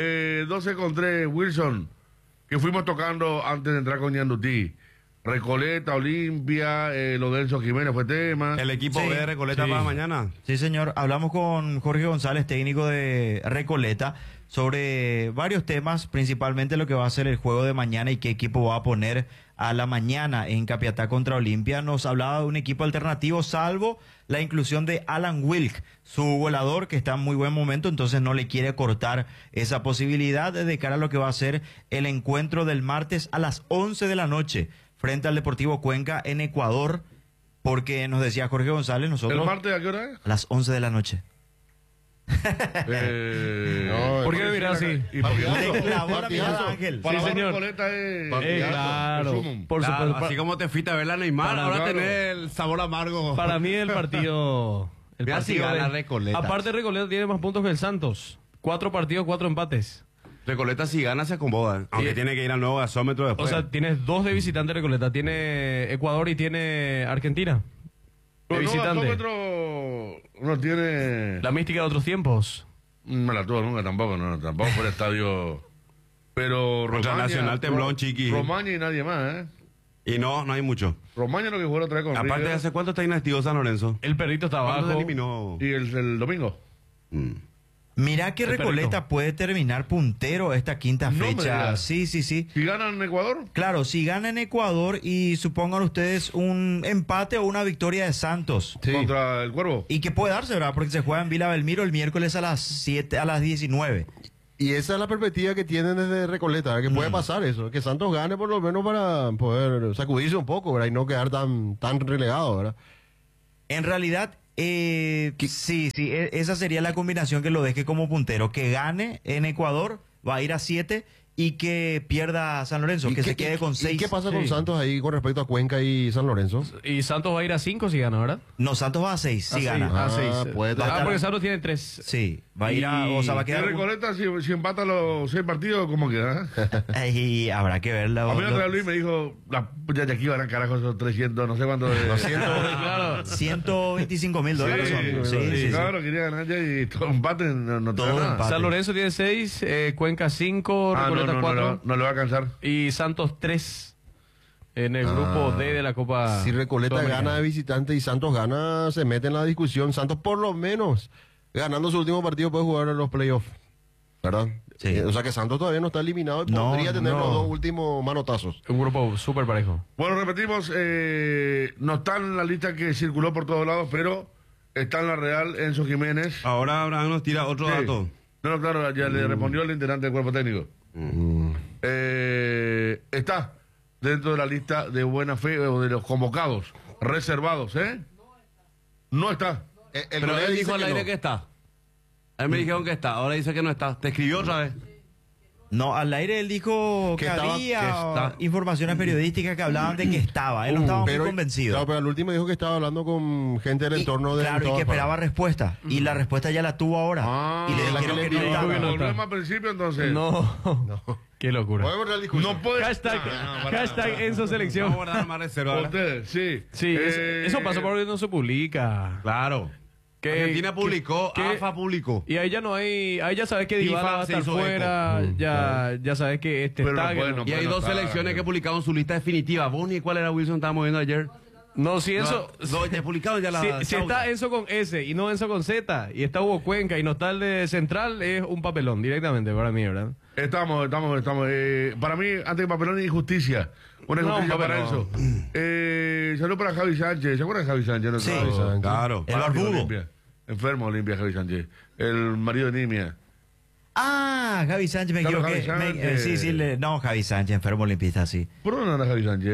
12:03, Wilson, que fuimos tocando antes de entrar con Ñandutí. Recoleta, Olimpia, lo de Enzo Jiménez fue tema. El equipo Sí. B de Recoleta Sí. para mañana. Sí, señor. Hablamos con Jorge González, técnico de Recoleta, sobre varios temas, principalmente lo que va a ser el juego de mañana y qué equipo va a poner a la mañana en Capiatá contra Olimpia. Nos hablaba de un equipo alternativo, salvo la inclusión de Alan Wilk, su volador, que está en muy buen momento, entonces no le quiere cortar esa posibilidad de cara a lo que va a ser el encuentro del martes a las 11 de la noche frente al Deportivo Cuenca en Ecuador, porque nos decía Jorge González, nosotros ¿El martes a qué hora es? a las 11 de la noche. ¿Por qué me miras así? ¿Y por qué no? Le clavó la mirada, Partidazo. Ángel. Para Sí, la señor. Recoleta es... Claro, es sumum. por Claro, supuesto. así como te fuiste a ver la Neymar, Para- ahora claro. tenés el sabor amargo. Para mí el partido... Mira si gana es- Recoleta. Aparte Recoleta tiene más puntos que el Santos. 4 partidos, 4 empates. Recoleta si gana se acomoda, aunque Sí. tiene que ir al nuevo gasómetro O después. sea, tienes 2 de visitante Recoleta. Tiene Ecuador y tiene Argentina. De Pero no, visitante. gasómetro no tiene... La mística de otros tiempos. No me la tuvo nunca tampoco, no, tampoco fue el estadio... Pero Contra Romaña... Nacional tembló, chiqui. Romaña y nadie más, ¿eh? Y no hay mucho. Romaña lo que jugó la otra vez con Aparte, River. ¿hace cuánto está inactivo San Lorenzo? El perrito está ¿Cuándo se abajo. eliminó? Y el domingo. Mirá que Recoleta puede terminar puntero esta quinta No me fecha. digas. Sí. Si ganan en Ecuador, Claro, si gana en Ecuador y supongan ustedes un empate o una victoria de Santos. contra el Cuervo. Y que puede darse, ¿verdad? Porque se juega en Vila Belmiro el miércoles a las 7, a las 19. Y esa es la perspectiva que tienen desde Recoleta, ¿verdad? Que puede pasar eso, que Santos gane por lo menos para poder sacudirse un poco, ¿verdad? Y no quedar tan relegado, ¿verdad? En realidad, sí, esa sería la combinación que lo deje como puntero. Que gane en Ecuador, va a ir a 7 y que pierda San Lorenzo, que se quede con 6. ¿Y qué pasa con Sí. Santos ahí con respecto a Cuenca y San Lorenzo? Y Santos va a ir a 5 si gana, ¿verdad? No, Santos va a 6, si Ah, gana. sí. Ah, Ah, 6. puede tener- Porque Santos tiene 3. Sí, va a ir a... O sea, va a Y quedar... Recoleta, si empata los 6 partidos, ¿cómo queda? Y habrá que verla. A mí otra vez Luis me dijo, ya de aquí van a carajo esos 300, no sé cuánto. Claro. $125,000 son. Sí, claro, quería ganar ya y todo empate no te Todo da nada. empate. San Lorenzo tiene 6, Cuenca 5, Ah, Recoleta 4 no le va a alcanzar. y Santos 3 en el grupo D de la Copa. Si Recoleta Sudamericana. gana de visitante y Santos gana, se mete en la discusión. Santos por lo menos, ganando su último partido, puede jugar en los playoffs. ¿Verdad? Sí. O sea que Santos todavía no está eliminado y No, podría tener no. los dos últimos manotazos. Un grupo súper parejo. Bueno, repetimos, no está en la lista que circuló por todos lados, pero está en la Real Enzo Jiménez. Ahora Abraham nos tira otro Sí. dato. No, claro, ya le respondió el integrante del cuerpo técnico. Está dentro de la lista de buena fe o de los convocados, reservados, ¿eh? No está. El Pero colega él dice dijo al que aire no. que está. A mí me dijeron que está, ahora dice que no está. ¿Te escribió otra vez? No, al aire él dijo que, Que estaba- había que está. informaciones periodísticas que hablaban de que estaba. Él no estaba muy convencido. Claro, pero al último dijo que estaba hablando con gente del Y- entorno de claro, y Gustavo que Alfaro. esperaba respuesta. Y la respuesta ya la tuvo ahora. y le la dijeron que que le no dijo estaba. que no está. volvemos al principio, entonces. No. Qué locura. Podemos entrar al discurso. No puede. Hashtag, hashtag Enzo Selección. Vamos a guardar más reserva. ¿verdad? Ustedes, sí. Sí, eso pasa porque no se publica. Claro. Que- Argentina publicó, que- AFA publicó. Y ahí ya no hay, ahí ya sabes que FIFA Dybala va a se estar hizo fuera, ya sabes que este Pero está... no que puede, no- no Y hay dos estar, selecciones que publicaron su lista definitiva. Bonnie, ¿cuál era Wilson? Estábamos viendo ayer. No, si Enzo... No, ya publicaron ya la... Si está Enzo con S y no Enzo con Z, y está Hugo Cuenca y no está el de Central, es un papelón directamente para mí, ¿verdad? Estamos. Para mí, antes que papelón, injusticia. Una No, injusticia para papelón. eso. Salud para Javi Sánchez. ¿Se acuerdan de Javi Sánchez? No, Sí. Javi Sánchez. Claro. El Fanático de barbudo. Olimpia. Enfermo de Olimpia, Javi Sánchez. El marido de Nimia. Ah, Javi Sánchez, me Claro, equivoqué. Javi Sánchez. Sí, no, Javi Sánchez, enfermo olimpista, sí. ¿Por dónde anda Javi Sánchez?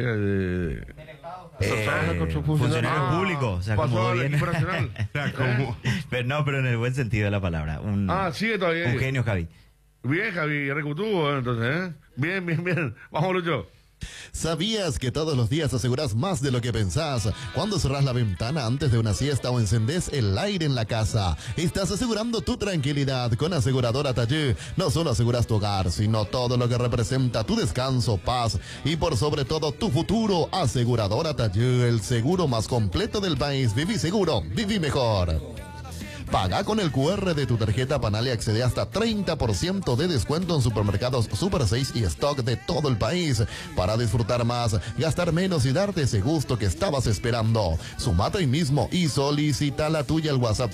trabaja con su Funcionario Ah, público, o sea, pasó acomodó al bien. equipo nacional. Pero en el buen sentido de la palabra. Sigue todavía. Un genio, Javi. Bien, Javi, recutuvo, entonces, ¿eh? Bien. Vamos, Lucho. ¿Sabías que todos los días aseguras más de lo que pensás? Cuando cerrás la ventana antes de una siesta o encendés el aire en la casa, estás asegurando tu tranquilidad con Aseguradora Tallé. No solo aseguras tu hogar, sino todo lo que representa tu descanso, paz y por sobre todo tu futuro. Aseguradora Tallé, el seguro más completo del país. Viví seguro, viví mejor. Paga con el QR de tu tarjeta Panal y accede hasta 30% de descuento en supermercados Super 6 y stock de todo el país. Para disfrutar más, gastar menos y darte ese gusto que estabas esperando. Sumate hoy mismo y solicita la tuya al WhatsApp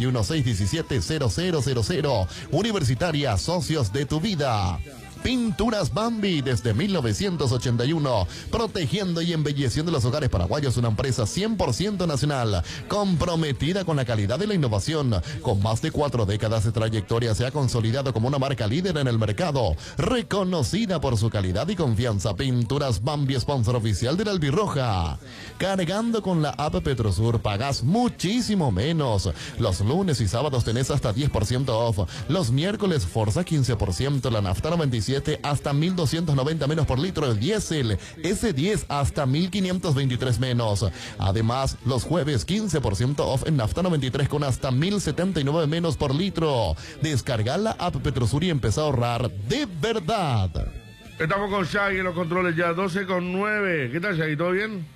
021-617-0000. Universitaria, socios de tu vida. Pinturas Bambi desde 1981, protegiendo y embelleciendo los hogares paraguayos, una empresa 100% nacional, comprometida con la calidad y la innovación. Con más de 4 décadas de trayectoria se ha consolidado como una marca líder en el mercado, reconocida por su calidad y confianza. Pinturas Bambi, sponsor oficial de la Albirroja. Cargando con la app Petrosur pagas muchísimo menos. Los lunes y sábados tenés hasta 10% off. Los miércoles Forza 15%, la nafta 97 hasta 1.290 menos por litro de diésel, S10 hasta 1.523 menos. Además, los jueves 15% off en nafta 93 con hasta 1.079 menos por litro. Descarga la app Petrosur y empezá a ahorrar de verdad. Estamos con Shaggy en los controles ya, 12:09. ¿Qué tal, Shaggy? ¿Todo bien?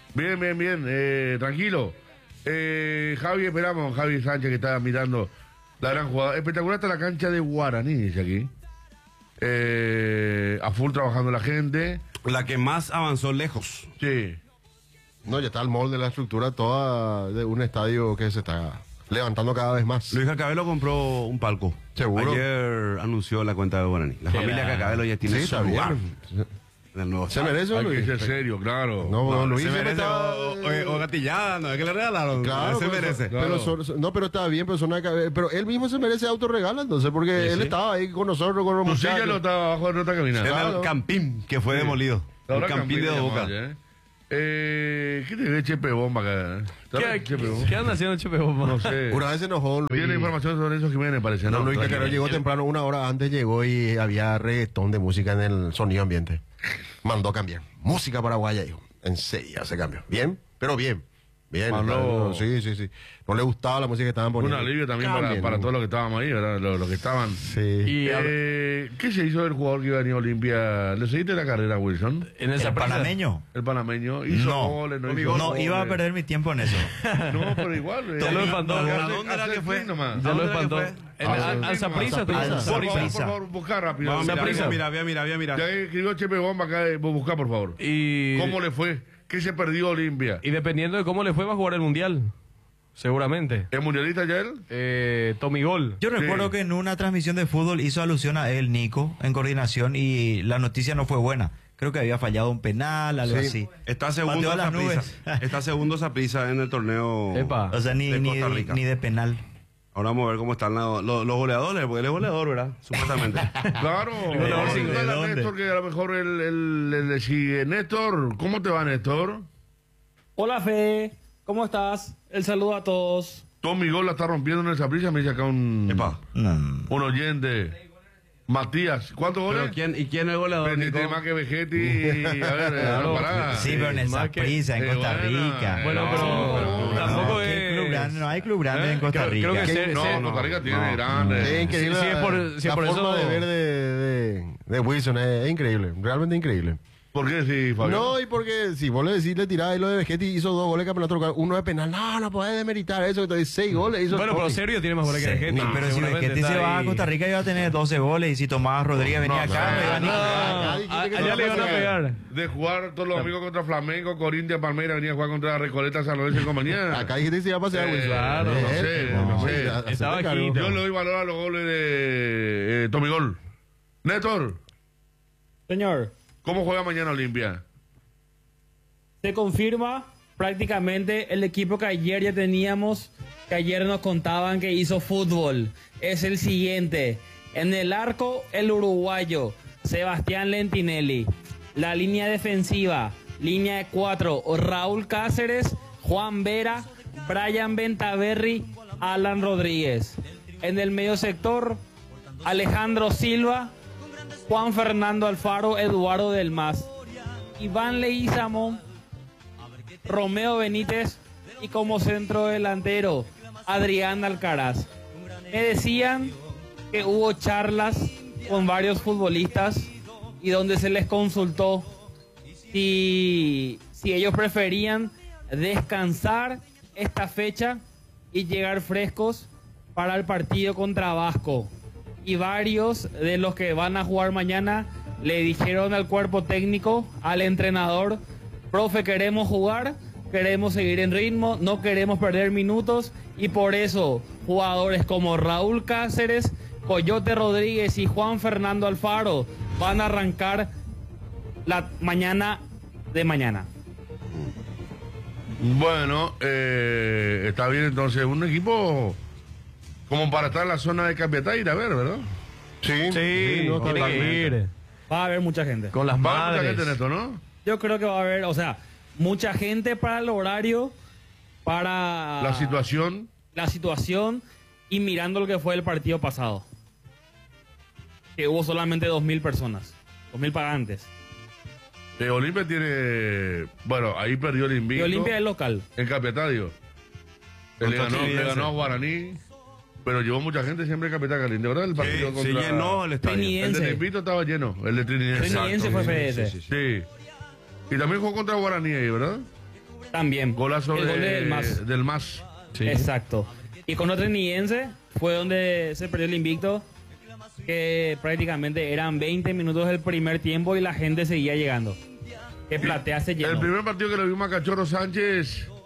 Bien. Tranquilo. Javi, esperamos. Javi Sánchez que está mirando la gran jugada. Espectacular está la cancha de Guaraní, dice aquí. A full trabajando la gente. La que más avanzó lejos. Sí. No, ya está el molde de la estructura toda de un estadio que se está levantando cada vez más. Luis Cacabelo compró un palco. Seguro. Ayer anunció la cuenta de Guaraní. La familia Cacabelo ya tiene Sí, su está lugar bien. en el nuevo Se estadio. merece, Hay Luis. que ser serio, claro. No, Luis se siempre merece está- o gatillada, no es que le regalaron. Claro, se pero merece. claro. no, pero está bien, pero él mismo se merece autorregalo, entonces, porque él estaba ahí con nosotros, con los Tu silla muchachos. no estaba abajo de nuestra cabina. En Claro. el Campín, que fue demolido. El Ahora Campín de Campín Boca. llamaba ya, ¿qué te ve Chepe Bomba acá? ¿Sabes Chepe Bomba? ¿Qué anda haciendo Chepe Bomba? No sé. Una vez se enojó Luis. Tiene información sobre eso Jiménez, parece, ¿no? No, Luis Tranquilo. Cacaro llegó temprano, una hora antes llegó y había reggaetón de música en el sonido ambiente. Mandó cambiar. Música paraguaya, dijo. Enseguida se cambió. Bien, pero bien. Bien. Mandó- Sí. No le gustaba la música que estaban Un poniendo. alivio también Cambien. para todos los que estábamos ahí, ¿verdad? Los que estaban. Sí. Y ¿Qué se hizo del jugador que iba a venir a Olimpia? ¿Le seguiste la carrera, Wilson? en ¿El esa panameño? El panameño. ¿Hizo No. goles? No, hizo No, goles? iba a perder mi tiempo en eso. No, pero igual. Ya lo espantó. hacer- ¿A dónde era hacer que fue? clic nomás. ya lo ¿A dónde espantó. era que fue? Al Saprissa, Por Saprissa. favor, buscar rápido. Vamos, Saprissa. mira. Ya escribió Chepe Bomba acá, buscar, por favor. Y, ¿Cómo le fue? ¿Qué se perdió Olimpia? y dependiendo de cómo le fue, va a jugar el Mundial. Seguramente. ¿Es mundialista ya él? Tommy Gol. Yo recuerdo que en una transmisión de fútbol hizo alusión a él, Nico, en coordinación, y la noticia no fue buena. Creo que había fallado un penal, algo así. Está segundo Pateó a las Saprissa. Está segundo Saprissa en el torneo Epa. O sea, ni de Costa Rica. de penal. Ahora vamos a ver cómo están los goleadores, porque él es goleador, ¿verdad? Supuestamente. Claro. goleador Vamos a sin- preguntarle ¿de a dónde? Néstor, que a lo mejor él le sigue. Néstor, ¿cómo te va, Néstor? Hola Fe, ¿cómo estás? El saludo a todos. Tommy Gol la está rompiendo en el Saprissa, me dice acá un oyente. Matías, ¿cuántos Pero goles? ¿quién es el goleador? Pendiente Nico? más que Vegetti. A ver, Claro. pará. Sí, pero en el más que- Saprissa, en Costa bueno, Rica. Bueno, no, pero tampoco ¿Qué es... club grande? No hay club grande en Costa Creo- Rica. creo que ¿Qué? No, Costa Rica tiene grande. Es increíble Sí, es por- la, sí, la por forma eso- de ver de Wilson, es increíble, realmente increíble. ¿Por qué sí, Fabio? No, y porque si vos le decís, le tirás ahí lo de Vegetti, hizo 2 goles de campeonato local, uno de penal, no podés demeritar eso, entonces 6 goles hizo Bueno, pero Tommy. Sergio tiene más goles que Sí, Vegetti. pero si seguramente Vegetti está se va a ahí. Costa Rica iba a tener 12 goles, y si Tomás Rodríguez venía acá, no iba ni Allá le iban a pegar. De jugar todos los amigos contra Flamengo, Corinthians, Palmeiras, venía a jugar contra Recoleta, San Lorenzo y compañía. Acá dijiste que se iba a pasear Wilson. claro, no sé, no sé. hacete Estaba cargo. aquí, Yo le doy valor a los goles de Tommy Gol. Néstor, Señor, ¿cómo juega mañana Olimpia? se confirma prácticamente el equipo que ayer ya teníamos, que ayer nos contaban que hizo fútbol. Es el siguiente. En el arco, el uruguayo, Sebastián Lentinelli. La línea defensiva, línea de 4, Raúl Cáceres, Juan Vera, Brian Bentaverri, Alan Rodríguez. En el medio sector, Alejandro Silva, Juan Fernando Alfaro, Eduardo Del Mas, Iván Leguizamón, Romeo Benítez y como centro delantero, Adrián Alcaraz. Me decían que hubo charlas con varios futbolistas y donde se les consultó si ellos preferían descansar esta fecha y llegar frescos para el partido contra Vasco. Y varios de los que van a jugar mañana le dijeron al cuerpo técnico, al entrenador: profe, queremos jugar, queremos seguir en ritmo, no queremos perder minutos, y por eso jugadores como Raúl Cáceres, Coyote Rodríguez y Juan Fernando Alfaro van a arrancar la mañana de mañana. Bueno, está bien entonces, un equipo como para estar en la zona de Capiataira, a ver, ¿verdad? Sí, Sí, no, tiene que totalmente. ir. Va a haber mucha gente. Con las Va mucha madres. gente en esto, ¿no? Yo creo que va a haber, o sea, mucha gente para el horario, para La situación y mirando lo que fue el partido pasado. Que hubo solamente 2.000 personas, 2.000 pagantes. Olimpia tiene, bueno, ahí perdió el Y invicto. Olimpia es local. En Capiatario. Le ganó a Guaraní, pero llevó mucha gente siempre en Capital Caliente, ¿verdad? El partido Sí, contra... se llenó el estadio. Trinidense. El de Invito estaba lleno, el de Trinidad. Trinidense fue FDS. Sí. Y también jugó contra Guaraní ahí, ¿verdad? También. Golazo el gol del MAS. del MAS. Exacto. Y con otro Trinidense fue donde se perdió el invicto, que prácticamente eran 20 minutos del primer tiempo y la gente seguía llegando. Que Platea se llenó. El primer partido que lo vimos a Cachorro Sánchez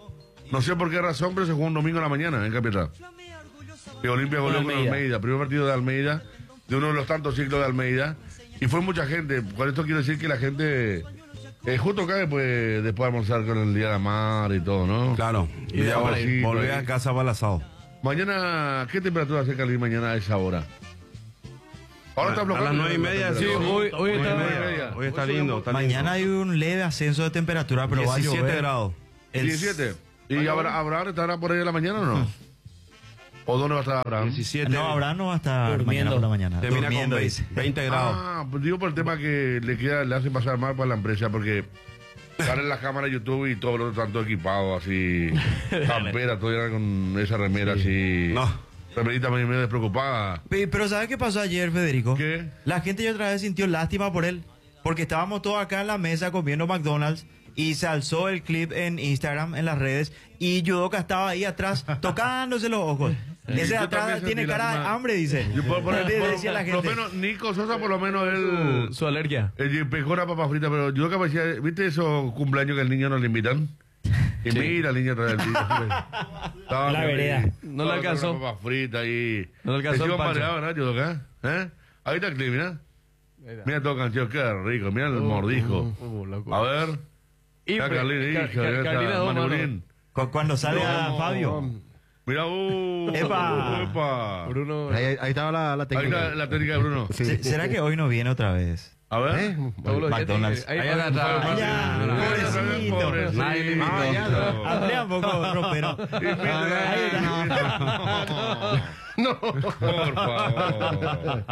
No sé por qué razón, pero se jugó un domingo en la mañana en Capital. Y Olimpia goleó con Almeida. Primer partido de Almeida, de uno de los tantos ciclos de Almeida. Y fue mucha gente. Con esto quiero decir que la gente justo cae después de almorzar con el Día de la Mar y todo, ¿no? Claro. Y de ahora sí, volver a casa para el asado. Mañana, ¿qué temperatura hace Cali mañana a esa hora? Ahora está A las 9:30. Sí, hoy está, 9:30. Hoy está lindo. Está Mañana hay un leve ascenso de temperatura, pero va a 17 llover. grados. 17. ¿Y Abraham estará por ahí en la mañana o no? ¿O dónde va a estar Abraham? 17. No, Abraham no va a estar mañana Durmiendo. por la mañana. Termina con Durmiendo, 20, dice. 20 grados. Ah, pues digo por el tema que le hace pasar mal para la empresa, porque salen las cámaras de YouTube y todos los tanto equipados, así, campera, todo era con esa remera así. No. Remerita medio despreocupada. Pero ¿sabes qué pasó ayer, Federico? ¿Qué? La gente ya otra vez sintió lástima por él. Porque estábamos todos acá en la mesa comiendo McDonald's y se alzó el clip en Instagram, en las redes, y Yudoka estaba ahí atrás tocándose los ojos. Ese de Yo atrás también tiene sentí cara de lástima. hambre, dice. Yo Decía la por lo gente. menos, Nico Sosa, por lo menos él. su alergia. El pescó la papa frita, pero yo que me decía, ¿viste esos cumpleaños que el niño no le invitan? Y mira, el niño trae el niño. La vereda. No le alcanzó. Papa frita y. No le alcanzó el pancho. ¿verdad, Yudoka? ¿Eh? Ahí está el clip, mira. Mira todo cancheo, qué rico. Mira el mordisco. Loco. A ver. Y Mira Carlina, Carlina dos manos. Manubrín. Cuando sale a Fabio. Mira, ¡Epa! epa. Bruno. Ahí estaba la Ahí técnica. la técnica de Bruno. ¿Será que hoy no viene otra vez? A ver. Todos los días McDonald's. tiene que- Ahí está. Pobrecito. Pobrecito. Nadie le invitó. Andrea un poco ropero. No, por favor.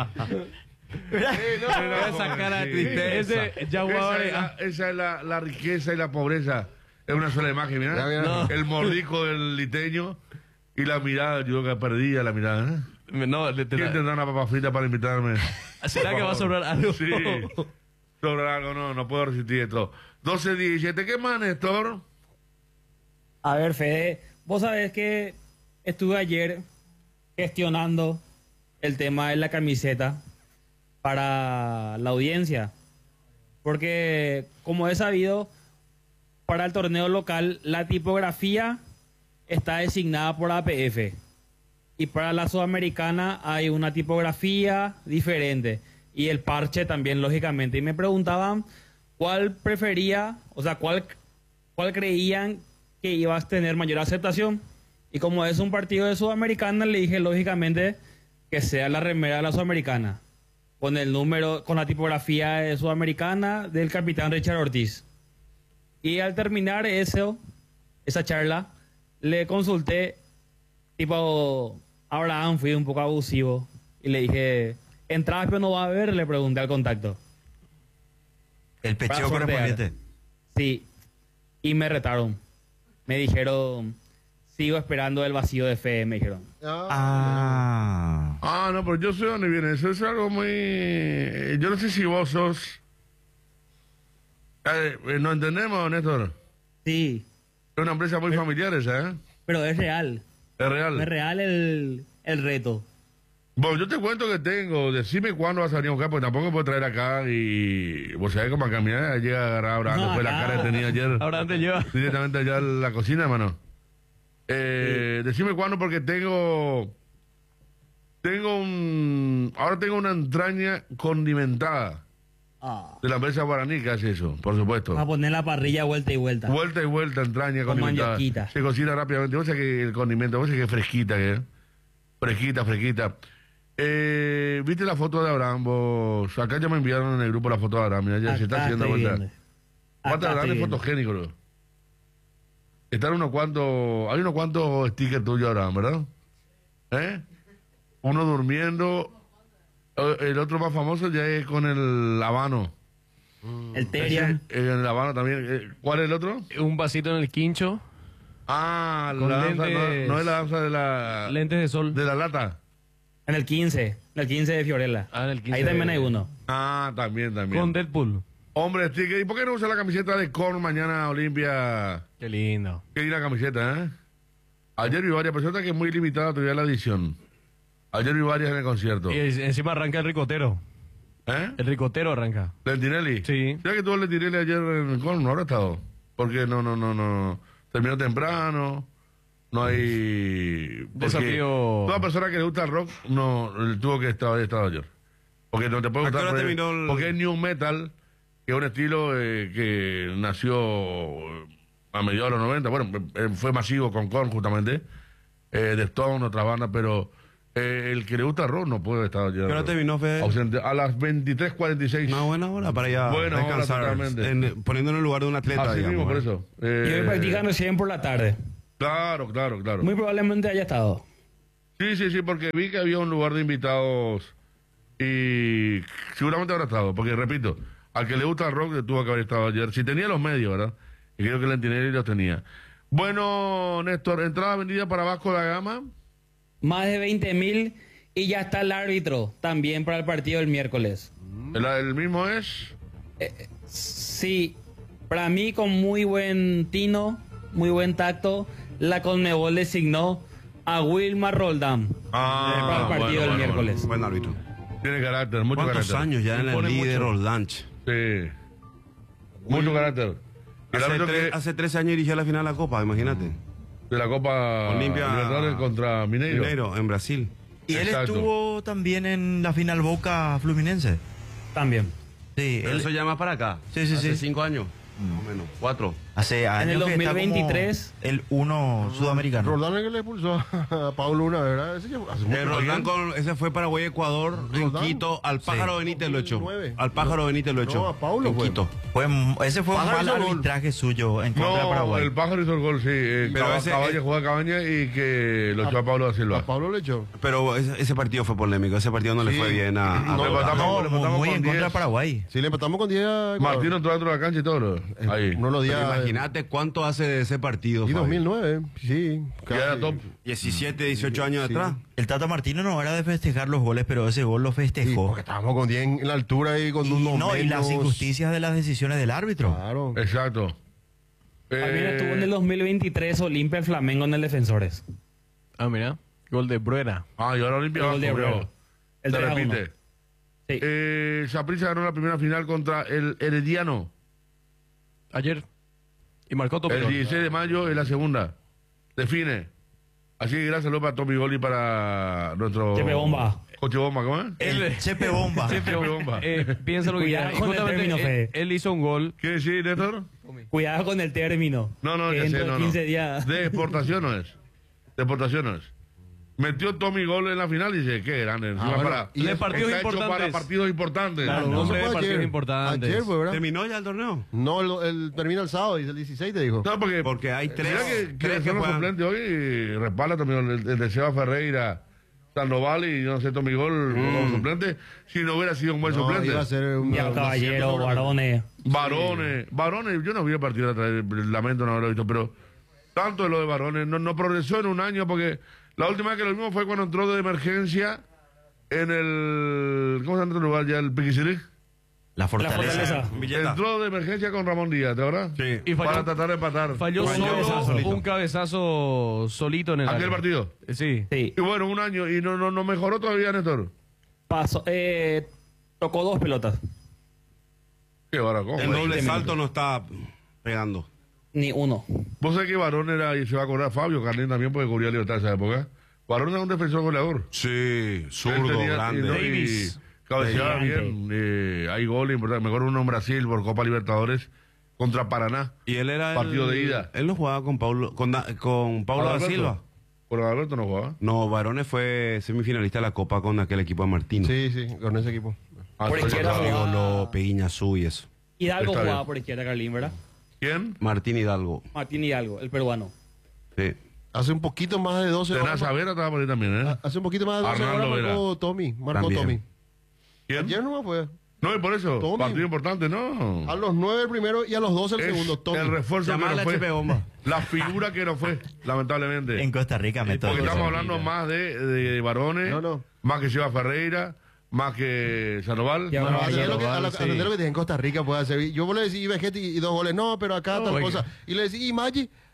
Esa cara de tristeza. Ese Jaguar. Esa es la riqueza y la pobreza. Es una sola imagen, mira. Ya. El mordico del liteño y la mirada, yo que perdía la mirada. No, ¿Quién tendrá una papa frita para invitarme? ¿Será que va a sobrar algo? Sí. Sobra algo, no puedo resistir esto. 12:17, ¿qué más, Néstor? A ver, Fede, vos sabés que estuve ayer gestionando el tema de la camiseta para la audiencia. Porque, como he sabido, para el torneo local la tipografía está designada por APF. Y para la sudamericana hay una tipografía diferente. Y el parche también, lógicamente. Y me preguntaban cuál prefería, o sea, cuál creían que iba a tener mayor aceptación. Y como es un partido de Sudamericana, le dije, lógicamente, que sea la remera de la Sudamericana. Con el número, con la tipografía de Sudamericana del capitán Richard Ortiz. Y al terminar esa charla, le consulté, tipo, Abraham, fui un poco abusivo. Y le dije, ¿entradas pero no va a haber? Le pregunté al contacto. El Para pecheo sortear. correspondiente. Sí. Y me retaron. Me dijeron, sigo esperando el vacío de fe, me dijeron. Ah. Ah, no, pero yo sé dónde viene. Eso es algo muy... Yo no sé si vos sos... ¿No entendemos, Néstor? Sí, Es una empresa muy familiar esa, ¿eh? pero es real. Es real. Es real el reto. Bueno, yo te cuento que tengo. Decime cuándo vas a venir a buscar, porque tampoco puedo traer acá y... Vos sabés cómo caminar. Llega a agarrar ahora, No, después la acá. cara que tenía ayer. Ahora antes lleva. Directamente allá a la cocina, hermano. Decime cuándo, porque tengo ahora tengo una entraña condimentada de la empresa Guaraní que hace eso, por supuesto. Va a poner la parrilla vuelta y vuelta. Vuelta y vuelta, entraña Con condimentada. mandioquita. Se cocina rápidamente. Vos sabés que el condimento, vos sabés que es fresquita, que es. Fresquita. ¿Viste la foto de Abraham? Vos? Acá ya me enviaron en el grupo la foto de Abraham. Mira, ya se está Acá haciendo estoy vuelta. viendo. ¿Cuánto Acá Abraham es estoy viendo. fotogénico, bro? Están unos cuantos... Hay unos cuantos stickers tuyos, Abraham, ¿verdad? ¿Eh? Uno durmiendo. El otro más famoso ya es con el habano. El Terian. El habano también. ¿Cuál es el otro? Un vasito en el quincho. Ah, Con la danza, lentes. no es la danza de la... Lentes de sol. De la lata. En el 15. En el 15 de Fiorella. Ah, en el 15 Ahí también de- hay uno. Ah, también. Con Deadpool. Hombre, sticker. ¿Y por qué no usa la camiseta de Korn mañana Olimpia? Qué lindo. Qué linda camiseta, ¿eh? Ayer vi varias personas que es muy limitada todavía la edición. Ayer vi varias en el concierto. Y encima arranca el ricotero. ¿Eh? El ricotero arranca. ¿Lentinelli? Sí. ¿Sabes que tuvo Lentinelli ayer en el Korn? No habrá estado. Porque no. Terminó temprano. No hay... porque Desafío. Toda persona que le gusta el rock no tuvo que estar ayer. Porque no te puede ¿A qué gustar. hora Porque, terminó el- porque es New Metal, que es un estilo que nació a mediados de los 90. Bueno, fue masivo con Korn justamente. De Stone, otras bandas, pero el que le gusta el rock no puede estar ayer. ¿Qué hora terminó, Fede? Ausente. A las 23:46. Una buena hora para ya Buena hora, descansar. totalmente. Poniendo en el lugar de un atleta, Así digamos. mismo, por ¿eh? eso. Y hoy practican recién por la tarde. Claro. Muy probablemente haya estado. Sí, porque vi que había un lugar de invitados y seguramente habrá estado, porque repito, al que le gusta el rock tuvo que haber estado ayer. Si tenía los medios, ¿verdad? Y creo que el Antinelli los tenía. Bueno, Néstor, entrada vendida para Vasco da Gama. Más de 20.000 y ya está el árbitro también para el partido del miércoles. El mismo es. Sí, para mí con muy buen tino, muy buen tacto, la Conmebol designó a Wilmar Roldán para el partido del miércoles. Buen árbitro. Tiene carácter, mucho ¿Cuántos carácter. años ya en el Impone líder mucho. Orlanch? Sí. Mucho carácter. El árbitro que- Hace 13 años dirigió la final de la Copa, imagínate. de la Copa Olimpia Libertadores contra Mineiro. Mineiro, en Brasil. Y él Exacto. estuvo también en la final Boca Fluminense. También. Sí, Pero él eso ya más para acá. Sí, Hace sí. 5 años, más o menos. 4. hace años el que está como 2023, el uno sudamericano. Roldán es el que le expulsó a Paulo una vez, ¿verdad? Ese ya hace mucho Roldán tiempo. ese fue Paraguay-Ecuador en Roldán. Quito. Al Pájaro Benítez lo echó. 2009. Al Pájaro Benítez lo echó. No, a Paulo en fue. Quito. Ese fue un Pájaro mal hizo gol. arbitraje suyo en contra de No, Paraguay. el pájaro hizo el gol, sí. Pero Cabaña jugó a Cabaña y que lo echó a Pablo da Silva. A Pablo le echó. Pero ese partido fue polémico. Ese partido no le Sí. fue bien a No, Roldán. le empatamos muy con en contra 10. de Paraguay. Sí, le empatamos con 10 a Ecuador. Martino entró dentro de la cancha y todo. Ahí. Uno de los Pero días. imagínate cuánto hace de ese partido. Y Fabi. 2009, sí. Ya era top. 17, 18 años Sí. atrás. El Tata Martino no era de festejar los goles, pero ese gol lo Sí, festejó. porque estábamos con 10 en la altura y con y, unos no, y las menos. injusticias de las decisiones del árbitro. Claro. Exacto. también estuvo en el 2023 Olimpia el Flamengo en el Defensores. Ah, mira. Gol de Bruera. Y ahora Olimpia El gol de Vasco, Abreu. creo. El Se 3-1. repite. Sí. Saprissa ganó la primera final contra el Herediano. Ayer. Y marcó El Topino. 16 de mayo es la segunda. Define. Así que gracias López a Tommy Gol y para nuestro... Chepe Bomba. Coche Bomba, ¿cómo es? El Chepe Bomba. Chepe Bomba. Piensa lo que Cuidado ya. con el Justamente término, Fede. él hizo un gol. ¿Qué decir, Néstor? Cuidado con el término. No, que ya sé, dentro de no, 15 no. días. De exportación no es. De exportación no es. Metió Tommy Gol en la final y dice, qué grande. Encima bueno, para, y de partidos está hecho importantes. para partidos importantes. Claro, No, nombre eso de fue partidos ayer. importantes. Ayer fue, ¿verdad? ¿Terminó ya el torneo? No, el termina el sábado, dice el 16, te dijo. No, Porque hay tres, Mira que tres que son los juegan. suplentes hoy y respalda también el de Seba Ferreira, Sandoval y yo no sé, Tommy Gol como suplente. Si no hubiera sido un buen No, suplente. iba a ser un Ya, Caballero, Barones. Varones, yo no vi el partido de atrás, lamento no haberlo visto, pero tanto de lo de Varones, no progresó en un año porque la última vez que lo vimos fue cuando entró de emergencia en el, ¿cómo se llama este lugar ya? El Piquisirí. La fortaleza. Villeta. Entró de emergencia con Ramón Díaz, ¿te acuerdas? Sí. Y Para falló, tratar de empatar. falló solo solito. un cabezazo solito en el Aquel área. partido. Sí. Sí. Y bueno, un año y no mejoró todavía, Néstor. Pasó, tocó 2 pelotas. Qué baraco. El doble salto no está pegando. Ni uno. Vos sabés que Varón era, y se va a acordar Fabio Carlín también porque cubría Libertad en esa época. Varón era un defensor goleador. Sí, Él zurdo, tenía- grande. y Davis. cabeceaba Gigante. bien. Hay goles importantes. Mejor uno en Brasil por Copa Libertadores contra Paraná. Y él era Partido de ida. Él no jugaba con Paulo da Adalberto. Silva. Por Alberto no jugaba. No, Varones fue semifinalista de la Copa con aquel equipo de Martino. Sí, con ese equipo. Por entonces, izquierda claro. jugaba. Rigolo, Peguiñazú y eso. Hidalgo Está jugaba bien. por izquierda, Carlín, ¿verdad? ¿Quién? Martín Hidalgo. Martín Hidalgo, el peruano. Sí. Hace un poquito más de 12 Tenaz Savera estaba por ahí también, ¿eh? Hace un poquito más de 12 Arnaldo horas marcó Vera. Tommy. Marcó También. Tommy. ¿Quién? Ayer no fue. No, y por eso, Tommy. partido importante, ¿no? A los 9 el primero y a los 12 el Es segundo. Tommy. el refuerzo que Llamala no a fue. Chepe Bomba. La figura que no fue, lamentablemente. En Costa Rica me tocó. Porque estamos hablando más de Varones, No. más que Seba Ferreira, más que Sandoval. Ya, Bueno, Caballero, atender lo que, Sandoval, atender lo que en Costa Rica puede hacer. Yo le decía Vegete y 2 goles. No, pero acá tal oiga. cosa. Y le decía, ¿y Maggi?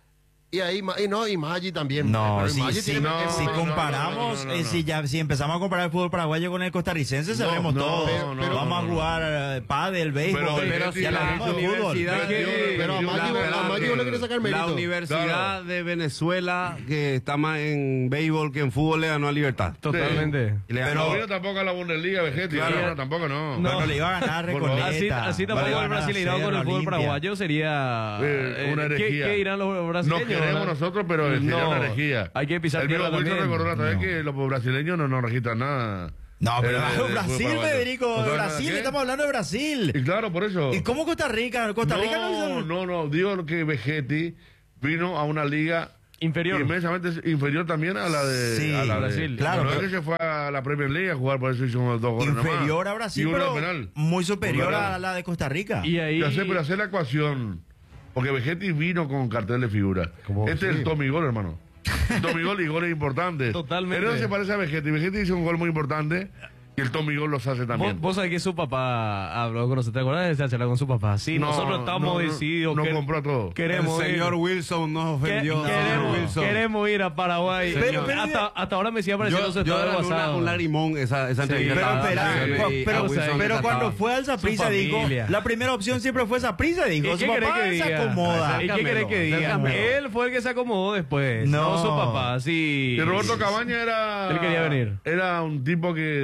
Y ahí, y Maggi también. No, Pero si Maggi tiene- si no, comparamos, no, no, no. si empezamos a comparar el fútbol paraguayo con el costarricense, sabemos no, todo. no, Vamos a jugar pádel, béisbol, pero ya la hablamos de fútbol. Pero a Maggi vos le querés sacar La mérito. Universidad Claro. de Venezuela, que está más en béisbol que en fútbol, le ganó a Libertad. Totalmente. Y le Pero ganó. tampoco a la Bundesliga, Vegetti. Claro. No, tampoco no. Bueno, le iba a ganar Por favor. Recoleta. Así le tampoco iba a el ganar brasileirado con el Cerro, fútbol Olimpia. paraguayo sería... Una herejía. ¿Qué dirán los Nos brasileños? queremos verdad? nosotros, pero sería No, una herejía. hay que pisar El mismo tierra Wilson también. recordó la vez que los brasileños no registran nada. No, pero de Brasil, fútbol paraguayo. Federico, ¿No saben Brasil, qué? estamos hablando de Brasil. Y claro, por eso. ¿Y cómo Costa Rica? Costa Rica no hizo... No, digo que Vegetti vino a una liga Inferior. inmensamente inferior también a la de, Sí, a la de Brasil. Claro, no es pero- que se fue a la Premier League a jugar, por eso hizo 2 goles Inferior nomás. a Brasil, Y uno pero penal. muy superior Un penal. a la de Costa Rica. Y ahí... Ya sé, pero hacer la ecuación. Porque Vegetti vino con cartel de figura. Este es el Tommy Gol, hermano. Tommy Gol y goles importantes. Totalmente. Pero no se parece a Vegetti. Vegetti hizo un gol muy importante y el Tommy Gol los hace también. Vos sabés que su papá habló con nosotros, ¿te acuerdas de esa charla con su papá? Sí, No, nosotros estamos no, decididos. no que compró todo. Queremos El ir. señor Wilson nos ofendió. Queremos ir a Paraguay. Pero- hasta ahora me sigue apareciendo su Yo estado de gané WhatsApp. un lagrimón esa entrevista. Pero Estaba espera, Wilson y- pero, a Wilson pero le cuando trataba. fue al Saprissa dijo, familia. la primera opción siempre fue Saprissa, dijo, ¿Y su qué querés papá que se diga? acomoda. ¿Y qué querés que diga? Acércamelo. Él fue el que se acomodó después, No. no su papá. Sí. Y Roberto Cabaña era. Él quería venir. Era un tipo que